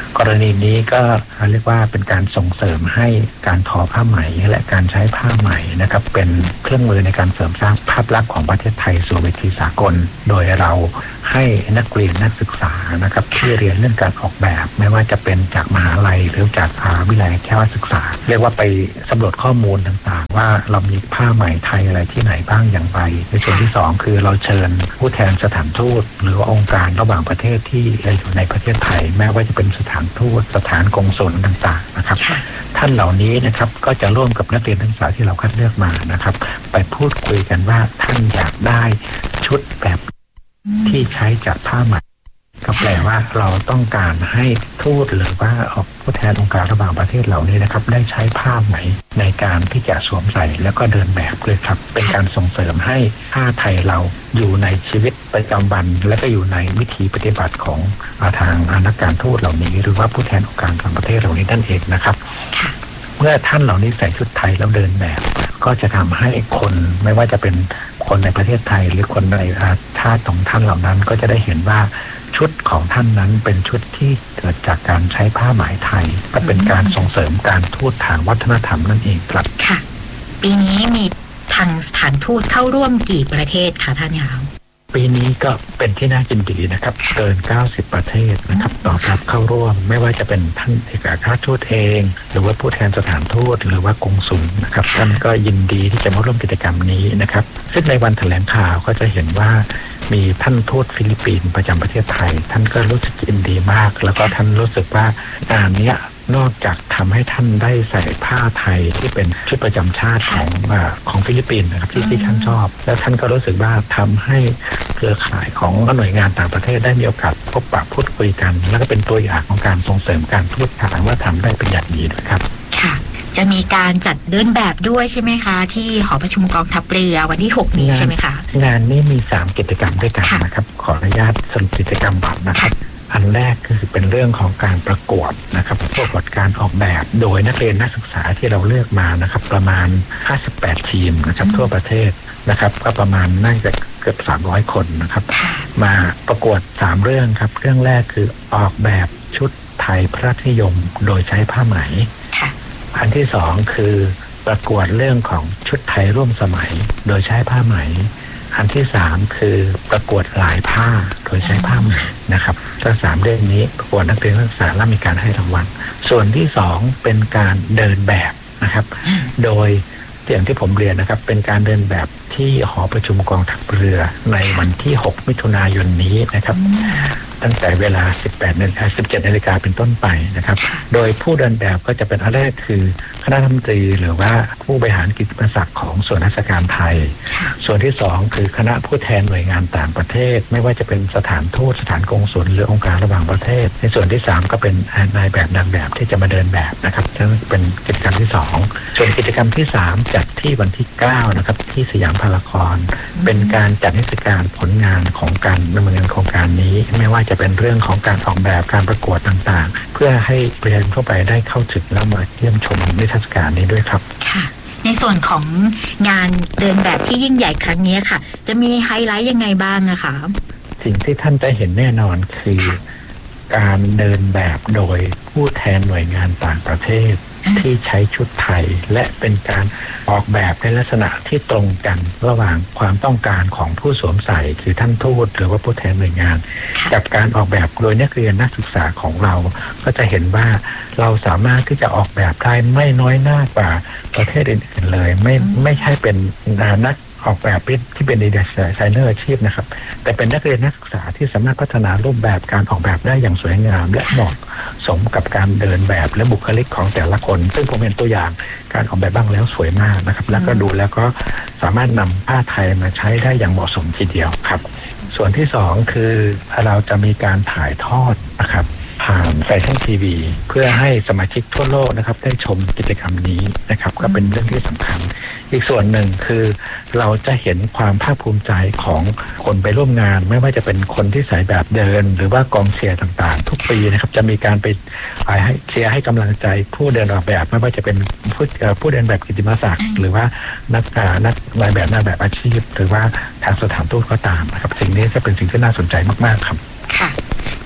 กรณีนี้ก็เรียกว่าเป็นการส่งเสริมให้การทอผ้าไหมและการใช้ผ้าไหมนะครับเป็นเครื่องมือในการเสริมสร้างภาพลักษณ์ของประเทศไทยสู่เวทีสากลโดยเราให้นักเรียนนักศึกษานะครับที่เรียนเรื่องการออกแบบไม่ว่าจะเป็นจากมหาลัยหรือจากวิทยาลัยแพทยศึกษาเรียกว่าไปสำรวจข้อมูลต่างๆว่าเรามีผ้าไหมไทยอะไรที่ไหนบ้างอย่างไรในส่วนที่2คือเราเชิญผู้แทนสถานทูตหรือองค์การระหว่างประเทศที่อยู่ในประเทศไทยแม้ว่าจะเป็นสถานทูตสถานกงสุลต่างๆนะครับท่านเหล่านี้นะครับก็จะร่วมกับนักเรียนนักศึกษาที่เราคัดเลือกมานะครับไปพูดคุยกันว่าท่านอยากได้ชุดแบบที่ใช้จากผ้าไหมก็แปลว่าเราต้องการให้ทูตหรือว่าผู้แทนองค์การระหว่างประเทศเหล่านี้นะครับได้ใช้ผ้าไหมในการที่จะสวมใส่แล้วก็เดินแบบเลยครับเป็นการส่งเสริมให้ผ้าไทยเราอยู่ในชีวิตประจำวันและก็อยู่ในวิถีปฏิบัติของทางนักการทูตเหล่านี้หรือว่าผู้แทนองค์การต่างประเทศเหล่านี้นั่นเองนะครับเมื่อท่านเหล่านี้ใส่ชุดไทยแล้วเดินแบบก็จะทำให้คนไม่ว่าจะเป็นคนในประเทศไทยหรือคนในชาติของท่านเหล่านั้นก็จะได้เห็นว่าชุดของท่านนั้นเป็นชุดที่เกิดจากการใช้ผ้าไหมไทยก็เป็นการส่งเสริมการทูตทางวัฒนธรรมนั่นเองครับค่ะปีนี้มีทางสถานทูตเข้าร่วมกี่ประเทศคะท่านยาวปีนี้ก็เป็นที่น่ายินดีนะครับเกิน90ประเทศนะครับตอบรับเข้าร่วมไม่ว่าจะเป็นท่านเอกอัครราชทูตเองหรือว่าผู้แทนสถานทูตหรือว่ากงสุลนะครับท่านก็ยินดีที่จะมาร่วมกิจกรรมนี้นะครับซึ่งในวันแถลงข่าวก็จะเห็นว่ามีท่านทูตฟิลิปปินส์ประจำประเทศไทยท่านก็รู้สึกยินดีมากแล้วก็ท่านรู้สึกว่างานนี้นอกจากทำให้ท่านได้ใส่ผ้าไทยที่เป็นชุดประจำชาติของฟิลิปปินส์นะครับที่ท่านชอบแล้วท่านก็รู้สึกว่าทำให้เครือข่ายของหน่วยงานต่างประเทศได้มีโอกาสพบปะพูดคุยกันแล้วก็เป็นตัวอย่างของการส่งเสริมการทูตทางว่าทำได้เป็นอย่างดีด้วยครับค่ะจะมีการจัดเดินแบบด้วยใช่ไหมคะที่หอประชุมกองทัพเรือวันที่6นี้ใช่ไหมคะงานนี้มี3กิจกรรมด้วยกันนะครับขออนุญาตสรุปกิจกรรมก่อนนะครับอันแรกคือเป็นเรื่องของการประกวดนะครับประกวดการออกแบบโดยนักเรียนนักศึกษาที่เราเลือกมานะครับประมาณ58ทีมนะครับทั่วประเทศนะครับก็ประมาณน่าจะเกือบ300คนนะครับมาประกวด3เรื่องครับเรื่องแรกคือออกแบบชุดไทยพระราชนิยมโดยใช้ผ้าไหมอันที่2คือประกวดเรื่องของชุดไทยร่วมสมัยโดยใช้ผ้าไหมอันที่3คือประกวดลายผ้าโดยใช้ผ้าไหมนะครับทั้ง3เรื่องนี้ประกวดนักเรียนนักศึกษาและมีการให้รางวัลส่วนที่2เป็นการเดินแบบนะครับโดยอย่างที่ผมเรียนนะครับเป็นการเดินแบบที่หอประชุมกองทัพเรือในวันที่6มิถุนายนนี้นะครับตั้งแต่เวลา 17 นาฬิกาเป็นต้นไปนะครับโดยผู้เดินแบบก็จะเป็นอันแรกคือคณะรัฐมนตรีหรือว่าผู้บริหารกิตติมศักดิ์ของส่วนราชการไทยส่วนที่2คือคณะผู้แทนหน่วยงานต่างประเทศไม่ว่าจะเป็นสถานทูตสถานกงสุลหรือองค์การระหว่างประเทศในส่วนที่3ก็เป็นนายแบบนางแบบที่จะมาเดินแบบนะครับนั่นเป็นกิจกรรมที่2ส่วนกิจกรรมที่3จัดที่วันที่9นะครับที่สยามพารากอนเป็นการจัดนิทรรศการผลงานของการดำเนินโครงการนี้ไม่ว่าจะเป็นเรื่องของการออกแบบการประกวดต่างๆเพื่อให้ประชาชนทั่วไปได้เข้าถึงและมาเยี่ยมชมนิทรรศการนี้ด้วยครับค่ะในส่วนของงานเดินแบบที่ยิ่งใหญ่ครั้งนี้ค่ะจะมีไฮไลท์ยังไงบ้างนะคะสิ่งที่ท่านจะเห็นแน่นอนคือการเดินแบบโดยผู้แทนหน่วยงานต่างประเทศที่ใช้ชุดไทยและเป็นการออกแบบในลักษณะที่ตรงกันระหว่างความต้องการของผู้สวมใส่คือท่านทูตหรือว่าผู้แทนหน่วยงานกับการออกแบบโดยนักเรียนนักศึกษาของเราก็จะเห็นว่าเราสามารถที่จะออกแบบได้ไม่น้อยหน้ากว่าประเทศอื่นๆเลยไม่ใช่เป็นนักออกแบบที่เป็นดีไซเนอร์อาชีพนะครับแต่เป็นนักเรียนนักศึกษาที่สามารถพัฒนารูปแบบการออกแบบได้อย่างสวยงามและเหมาะสมกับการเดินแบบและบุคลิกของแต่ละคนซึ่งผมเห็นตัวอย่างการออกแบบบ้างแล้วสวยมากนะครับแล้วก็ดูแล้วก็สามารถนำผ้าไทยมาใช้ได้อย่างเหมาะสมทีเดียวครับส่วนที่2คือเราจะมีการถ่ายทอดนะครับผ่านแฟชั่นทีวีเพื่อให้สมาชิกทั่วโลกนะครับได้ชมกิจกรรมนี้นะครับก็เป็นเรื่องที่สำคัญอีกส่วนหนึ่งคือเราจะเห็นความภาคภูมิใจของคนไปร่วมงานไม่ว่าจะเป็นคนที่ใส่แบบเดินหรือว่ากองเชียร์ต่างๆทุกปีนะครับจะมีการไปให้เชียร์ให้กำลังใจผู้เดินออกแบบไม่ว่าจะเป็นผู้เดินแบบกิตติมศักดิ์หรือว่านักนายแบบอาชีพหรือว่าทางสถานทูตก็ตามนะครับสิ่งนี้จะเป็นสิ่งที่น่าสนใจมากๆครับค่ะ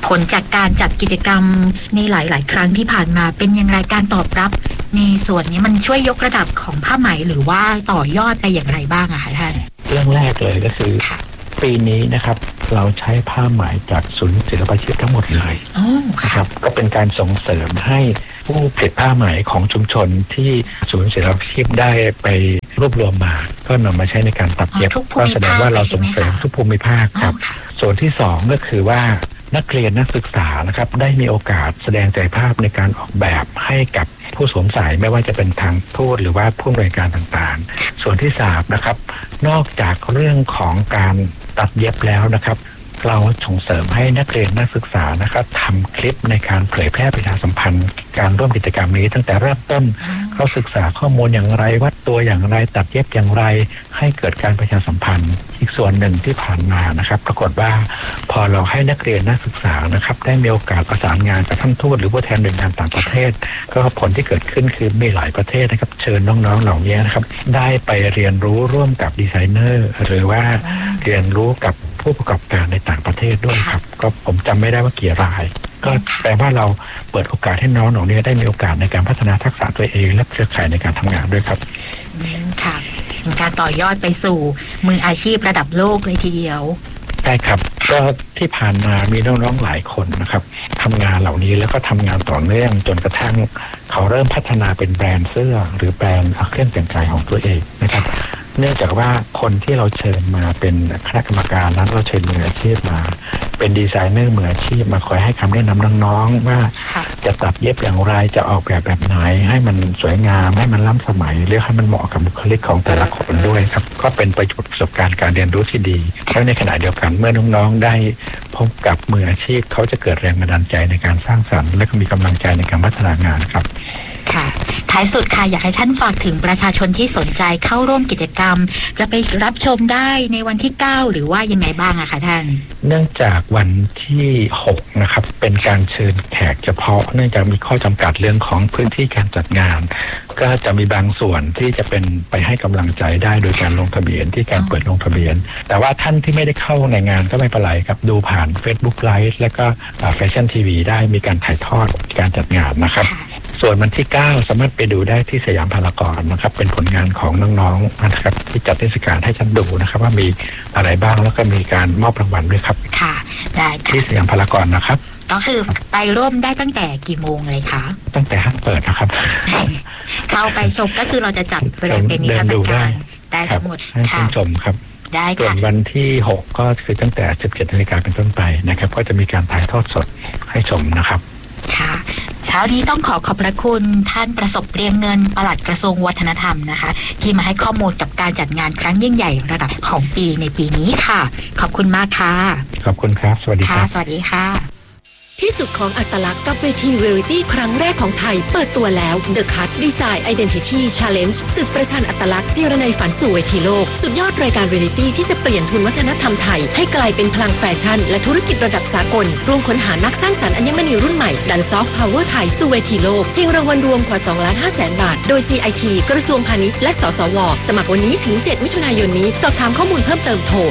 ผลจากการจัดกิจกรรมในหลายๆครั้งที่ผ่านมาเป็นอย่างไรการตอบรับในส่วนนี้มันช่วยยกระดับของผ้าไหมหรือว่าต่อยอดไปอย่างไรบ้างอะคะท่านเรื่องแรกเลยก็คือปีนี้นะครับเราใช้ผ้าไหมจากศูนย์ศิลปาชีพทั้งหมดเลยนะครับก็เป็นการส่งเสริมให้ผู้ผลิตผ้าไหมของชุมชนที่ศูนย์ศิลปาชีพได้ไปรวบรวมมาก็นำมาใช้ในการตัดเย็บก็แสดงว่าเราส่งเสริมทุกภูมิภาคครับส่วนที่สองก็คือว่านักเรียนนักศึกษานะครับได้มีโอกาสแสดงศักยภาพในการออกแบบให้กับผู้สวมใส่ไม่ว่าจะเป็นทางทูตหรือว่าผู้บริการต่างๆส่วนที่สามนะครับนอกจากเรื่องของการตัดเย็บแล้วนะครับเราส่งเสริมให้นักเรียนนักศึกษานะครับทำคลิปในการเผยแพร่ประชาสัมพันธ์การร่วมกิจกรรมนี้ตั้งแต่เริ่มต้นเขาศึกษาข้อมูลอย่างไรวัดตัวอย่างไรตัดเย็บอย่างไรให้เกิดการประชาสัมพันธ์อีกส่วนหนึ่งที่ผ่านมานะครับปรากฏว่าพอเราให้นักเรียนนักศึกษานะครับได้มีโอกาสประสานงานกับท่านทูตหรือผู้แทนหน่วยงานต่างประเทศก็ผลที่เกิดขึ้นคือมีหลายประเทศนะครับเชิญน้องๆเหล่านี้นะครับได้ไปเรียนรู้ร่วมกับดีไซเนอร์หรือว่าเรียนรู้กับผู้ประกอบการในต่างประเทศด้วยครับก็ผมจำไม่ได้ว่ากี่รายก็แปลว่าเราเปิดโอกาสให้น้องเหล่านี้ได้มีโอกาสในการพัฒนาทักษะตัวเองและเครือข่ายในการทำงานด้วยครับค่ะเป็นการต่อยอดไปสู่มืออาชีพระดับโลกเลยทีเดียวใช่ครับก็ที่ผ่านมามีน้องๆหลายคนนะครับทำงานเหล่านี้แล้วก็ทำงานต่อเนื่องจนกระทั่งเขาเริ่มพัฒนาเป็นแบรนด์เสื้อหรือแบรนด์เครื่องแต่งกายของตัวเองนะครับเนื่องจากว่าคนที่เราเชิญมาเป็นคณะกรรมการนั้นเราเชิญมืออาชีพมาเป็นดีไซเนอร์มืออาชีพมาคอยให้คำแนะนำน้องๆว่าจะตัดเย็บอย่างไรจะออกแบบไหนให้มันสวยงามให้มันล้ำสมัยหรือให้มันเหมาะกับบุคลิกของแต่ละคนด้วยครับก็เป็นประสบการณ์การเรียนรู้ที่ดีและในขณะเดียวกันเมื่อน้องๆได้พบกับมืออาชีพเขาจะเกิดแรงบันดาลใจในการสร้างสรรค์และก็มีกำลังใจในการพัฒนางานครับค่ะท้ายสุดค่ะอยากให้ท่านฝากถึงประชาชนที่สนใจเข้าร่วมกิจกรรมจะไปรับชมได้ในวันที่9หรือว่ายังไงบ้างอะคะท่านเนื่องจากวันที่6นะครับเป็นการเชิญแขกเฉพาะเนื่องจากมีข้อจำกัดเรื่องของพื้นที่การจัดงานก็จะมีบางส่วนที่จะเป็นไปให้กำลังใจได้โดยการลงทะเบียนที่การเปิดลงทะเบียนแต่ว่าท่านที่ไม่ได้เข้าในงานก็ไม่เป็นไรครับดูผ่าน Facebook Live และก็แฟชั่นทีวีได้มีการถ่ายทอดการจัดงานนะครับส่วนวันที่9สามารถไปดูได้ที่สยามพารากอนนะครับเป็นผลงานของน้องๆนะครับที่จัดเทศกาลให้ท่านดูนะครับว่ามีอะไรบ้างแล้วก็มีการมอบรางวัลด้วยครับค่ะได้ที่สยามพารากอนนะครับก็คือไปร่วมได้ตั้งแต่กี่โมงเลยคะตั้งแต่ห้างเปิดนะครับเข้าไปชมก็คือเราจะจัดแสดงเป็นนิทรรศการได้ทั้งหมดค่ะชมครับได้ค่ะส่วนวันที่6ก็คือตั้งแต่ 17:00 น.เป็นต้นไปนะครับก็จะมีการถ่ายทอดสดให้ชมนะครับค่ะเช้านี้ต้องขอบพระคุณท่านประสบเรียงเงินปลัดกระทรวงวัฒนธรรมนะคะที่มาให้ข้อมูลกับการจัดงานครั้งยิ่งใหญ่ระดับของปีในปีนี้ค่ะขอบคุณมากค่ะขอบคุณครับสวัสดีครับสวัสดีค่ะที่สุดของอัตลักษณ์กับเวทีเรียลิตี้ครั้งแรกของไทยเปิดตัวแล้ว The Cut Design Identity Challenge ศึกประชันอัตลักษณ์จิรนัยฝันสู่เวทีโลกสุดยอดรายการเรียลิตี้ที่จะเปลี่ยนทุนวัฒนธรรมไทยให้กลายเป็นพลังแฟชั่นและธุรกิจระดับสากลร่วมค้นหานักสร้างสรรค์อัญมณีรุ่นใหม่ดันซอฟต์พาวเวอร์ไทยสู่เวทีโลกชิงรางวัลรวมกว่า 2,500,000 บาทโดย GIT กระทรวงพาณิชย์และสสวสมัครวันนี้ถึง7มิถุนายนนี้สอบถามข้อมูลเพิ่มเติมโทร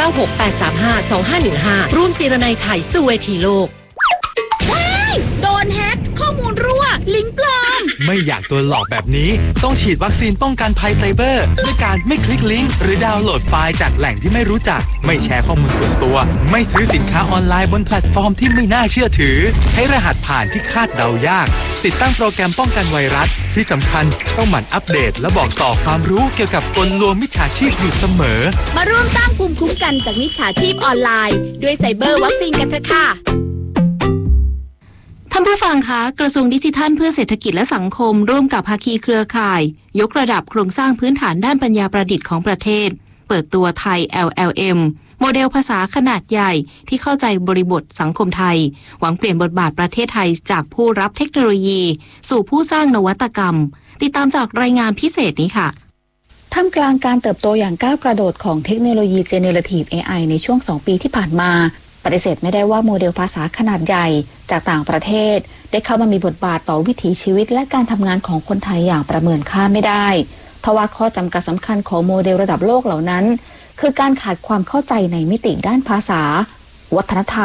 0968352515ร่วมจิรนัยไทยสู่เวทีโลกโดนแฮกข้อมูลรั่วลิงก์ปลอมไม่อยากโดนหลอกแบบนี้ต้องฉีดวัคซีนป้องกันภัยไซเบอร์ด้วยการไม่คลิกลิงก์หรือดาวน์โหลดไฟล์จากแหล่งที่ไม่รู้จักไม่แชร์ข้อมูลส่วนตัวไม่ซื้อสินค้าออนไลน์บนแพลตฟอร์มที่ไม่น่าเชื่อถือให้รหัสผ่านที่คาดเดายากติดตั้งโปรแกรมป้องกันไวรัสที่สำคัญต้องหมั่นอัปเดตและบอกต่อความรู้เกี่ยวกับกลลวงมิจฉาชีพอยู่เสมอมาร่วมสร้างภูมิคุ้มกันจากมิจฉาชีพออนไลน์ด้วยไซเบอร์วัคซีนกันเถอะค่ะท่านผู้ฟังคะกระทรวงดิจิทัลเพื่อเศรษฐกิจและสังคมร่วมกับภาคีเครือข่ายยกระดับโครงสร้างพื้นฐานด้านปัญญาประดิษฐ์ของประเทศเปิดตัวไทย LLM โมเดลภาษาขนาดใหญ่ที่เข้าใจบริบทสังคมไทยหวังเปลี่ยนบทบาทประเทศไทยจากผู้รับเทคโนโลยีสู่ผู้สร้างนวัตกรรมติดตามจากรายงานพิเศษนี้ค่ะท่ามกลางการเติบโตอย่างก้าวกระโดดของเทคโนโลยี Generative AI ในช่วง2 ปีที่ผ่านมาปฏิเสธไม่ได้ว่าโมเดลภาษาขนาดใหญ่จากต่างประเทศได้เข้ามามีบทบาทต่อวิถีชีวิตและการทำงานของคนไทยอย่างประเมินค่าไม่ได้ทว่าข้อจำกัดสำคัญของโมเดลระดับโลกเหล่านั้นคือการขาดความเข้าใจในมิติด้านภาษาวัฒนธรรม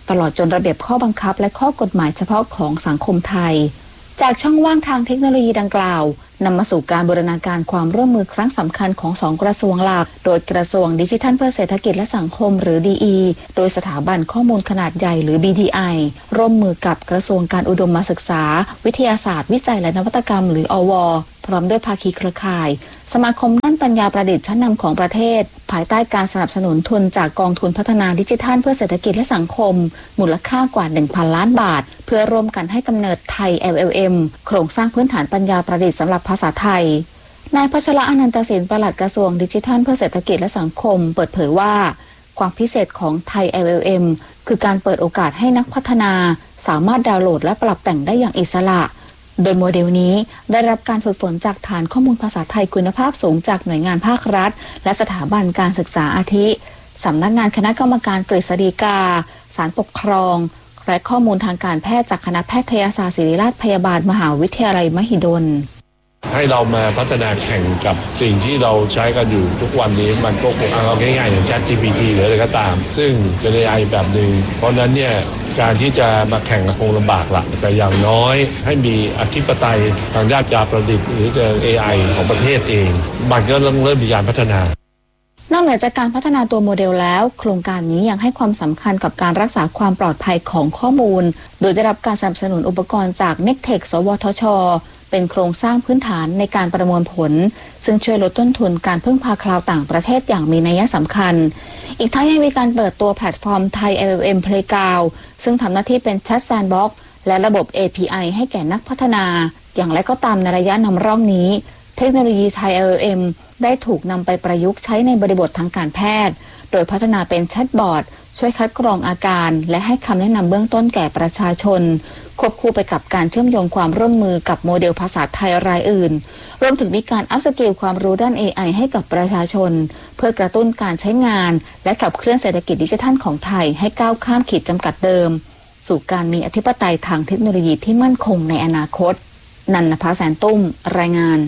ตลอดจนระเบียบข้อบังคับและข้อกฎหมายเฉพาะของสังคมไทยจากช่องว่างทางเทคโนโลยีดังกล่าวนำมาสู่การบูรณาการความร่วมมือครั้งสำคัญของ2กระทรวงหลักโดยกระทรวงดิจิทัลเพื่อเศรษฐกิจและสังคมหรือ DE โดยสถาบันข้อมูลขนาดใหญ่หรือ BDI ร่วมมือกับกระทรวงการอุดมศึกษาวิทยาศาสตร์วิจัยและนวัตกรรมหรืออว.พร้อมด้วยภาคีเครือข่ายสมาคมด้านปัญญาประดิษฐ์ชั้นนำของประเทศภายใต้การสนับสนุนทุนจากกองทุนพัฒนาดิจิทัลเพื่อเศรษฐกิจและสังคมมูลค่ากว่า 1,000 ล้านบาทเพื่อร่วมกันให้กำเนิดไทย LLM โครงสร้างพื้นฐานปัญญาประดิษฐ์สำหรับภาษาไทยนายพัชระอนันตศิลป์ปลัดกระทรวงดิจิทัลเพื่อเศรษฐกิจและสังคมเปิดเผยว่าความพิเศษของไทย LLM คือการเปิดโอกาสให้นักพัฒนาสามารถดาวน์โหลดและปรับแต่งได้อย่างอิสระโดยโมเดลนี้ได้รับการฝึกฝนจากฐานข้อมูลภาษาไทยคุณภาพสูงจากหน่วยงานภาครัฐและสถาบันการศึกษาอาทิสำนักงานคณะกรรมการกฤษฎีกาศาลปกครองและข้อมูลทางการแพทย์จากคณะแพทยศาสตร์ศิริราชพยาบาลมหาวิทยาลัยมหิดลให้เรามาพัฒนาแข่งกับสิ่งที่เราใช้กันอยู่ทุกวันนี้มันก็คงเอาง่ายๆอย่าง ChatGPT หรืออะไรก็ตามซึ่งเป็น AI แบบหนึ่งเพราะนั้นเนี่ยการที่จะมาแข่งคงลำบากละแต่อย่างน้อยให้มีอธิปไตยทางด้านการประดิษฐ์หรือ AI ของประเทศเองมันก็เริ่มมีการพัฒนานอกเหนือจากการพัฒนาตัวโมเดลแล้วโครงการนี้ยังให้ความสำคัญกับการรักษาความปลอดภัยของข้อมูลโดยได้รับการสนับสนุนอุปกรณ์จาก Nectech สวทช.เป็นโครงสร้างพื้นฐานในการประมวลผลซึ่งช่วยลดต้นทุนการพึ่งพาคลาวด์ต่างประเทศอย่างมีนัยสำคัญอีกทั้งยังมีการเปิดตัวแพลตฟอร์มไทย LLM Playground ซึ่งทำหน้าที่เป็น Chat Sandbox และระบบ API ให้แก่นักพัฒนาอย่างไรก็ตามในระยะนำร่องนี้เทคโนโลยีไทย LLM ได้ถูกนำไปประยุกต์ใช้ในบริบททางการแพทย์โดยพัฒนาเป็นแชทบอทช่วยคัดกรองอาการและให้คำแนะนำเบื้องต้นแก่ประชาชนควบคู่ไปกับการเชื่อมโยงความร่วมมือกับโมเดลภาษาไทยรายอื่นรวมถึงมีการอัพสกิลความรู้ด้าน AI ให้กับประชาชนเพื่อกระตุ้นการใช้งานและขับเคลื่อนเศรษฐกิจดิจิทัลของไทยให้ก้าวข้ามขีดจำกัดเดิมสู่การมีอธิปไตยทางเทคโนโลยีที่มั่นคงในอนาคตนันนภาแสนตุ้มรายงาน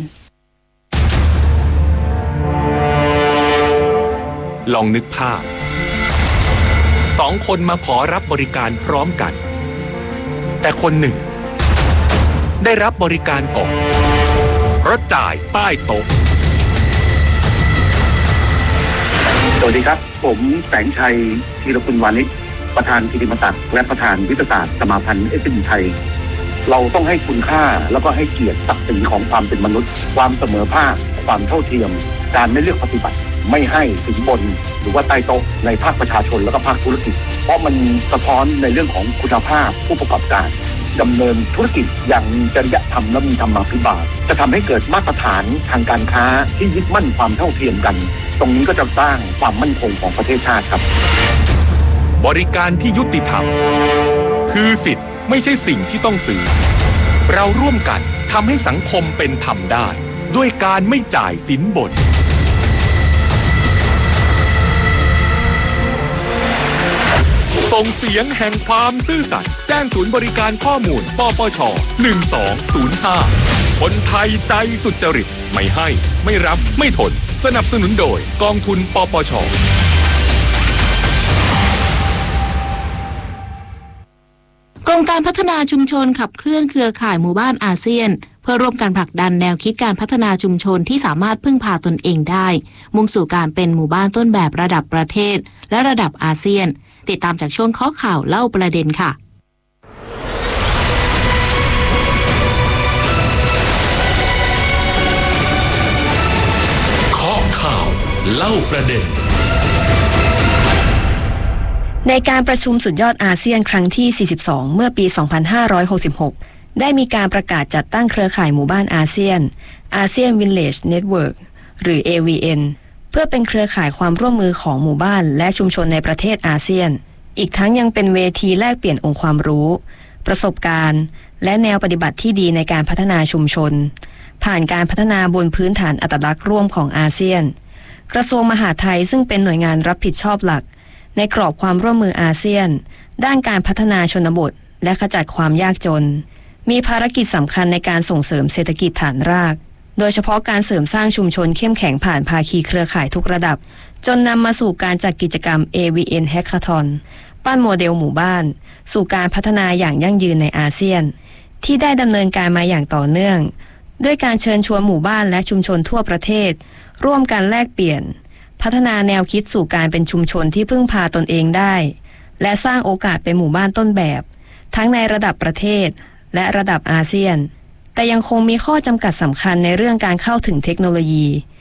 ลองนึกภาพ2 คนมาขอรับบริการพร้อมกันแต่คนหนึ่งได้รับบริการก่อนเพราะจ่ายใต้โต๊ะสวัสดีครับผมแสงชัยธีรคุณวานิชประธานกิติมศักดิ์และประธานวิทยาศาสตร์สมาพันธ์ SME ไทยเราต้องให้คุณค่าแล้วก็ให้เกียรติศักดิ์ศรีของความเป็นมนุษย์ความเสมอภาคความเท่าเทียมการไม่เลือกปฏิบัติไม่ให้ถึงบนหรือว่าใต้โต๊ะในภาคประชาชนและก็ภาคธุรกิจเพราะมันสะท้อนในเรื่องของคุณภาพผู้ประกอบการดำเนินธุรกิจอย่างมีจริยธรรมและมีธรรมาภิบาลจะทำให้เกิดมาตรฐานทางการค้าที่ยึดมั่นความเท่าเทียมกันตรงนี้ก็จะสร้างความมั่นคงของประเทศชาติครับบริการที่ยุติธรรมคือสิทธิ์ไม่ใช่สิ่งที่ต้องซื้อเราร่วมกันทำให้สังคมเป็นธรรมได้ด้วยการไม่จ่ายสินบนส่งเสียงแห่งความซื่อสัตย์แจ้งศูนย์บริการข้อมูลปปช1205คนไทยใจสุจริตไม่ให้ไม่รับไม่ทนสนับสนุนโดยกองทุนปปชโครงการพัฒนาชุมชนขับเคลื่อนเครือข่ายหมู่บ้านอาเซียนเพื่อร่วมกันผลักดันแนวคิดการพัฒนาชุมชนที่สามารถพึ่งพาตนเองได้มุ่งสู่การเป็นหมู่บ้านต้นแบบระดับประเทศและระดับอาเซียนติดตามจากช่วงข้อข่าวเล่าประเด็นค่ะข้อข่าวเล่าประเด็นในการประชุมสุดยอดอาเซียนครั้งที่ 42 เมื่อปี 2566 ได้มีการประกาศจัดตั้งเครือข่ายหมู่บ้านอาเซียน ASEAN Village Network หรือ AVN เพื่อเป็นเครือข่ายความร่วมมือของหมู่บ้านและชุมชนในประเทศอาเซียนอีกทั้งยังเป็นเวทีแลกเปลี่ยนองค์ความรู้ประสบการณ์และแนวปฏิบัติที่ดีในการพัฒนาชุมชนผ่านการพัฒนาบนพื้นฐานอัตลักษณ์ร่วมของอาเซียนกระทรวงมหาดไทยซึ่งเป็นหน่วยงานรับผิดชอบหลักในกรอบความร่วมมืออาเซียนด้านการพัฒนาชนบทและขจัดความยากจนมีภารกิจสำคัญในการส่งเสริมเศรษฐกิจฐานรากโดยเฉพาะการเสริมสร้างชุมชนเข้มแข็งผ่านภาคีเครือข่ายทุกระดับจนนำมาสู่การจัดกิจกรรม AVN Hackathon ปั้นโมเดลหมู่บ้านสู่การพัฒนาอย่างยั่งยืนในอาเซียนที่ได้ดำเนินการมาอย่างต่อเนื่องด้วยการเชิญชวนหมู่บ้านและชุมชนทั่วประเทศร่วมกันแลกเปลี่ยนพัฒนาแนวคิดสู่การเป็นชุมชนที่พึ่งพาตนเองได้และสร้างโอกาสเป็นหมู่บ้านต้นแบบทั้งในระดับประเทศและระดับอาเซียนแต่ยังคงมีข้อจำกัดสำคัญในเรื่องการเข้าถึงเทคโนโลยี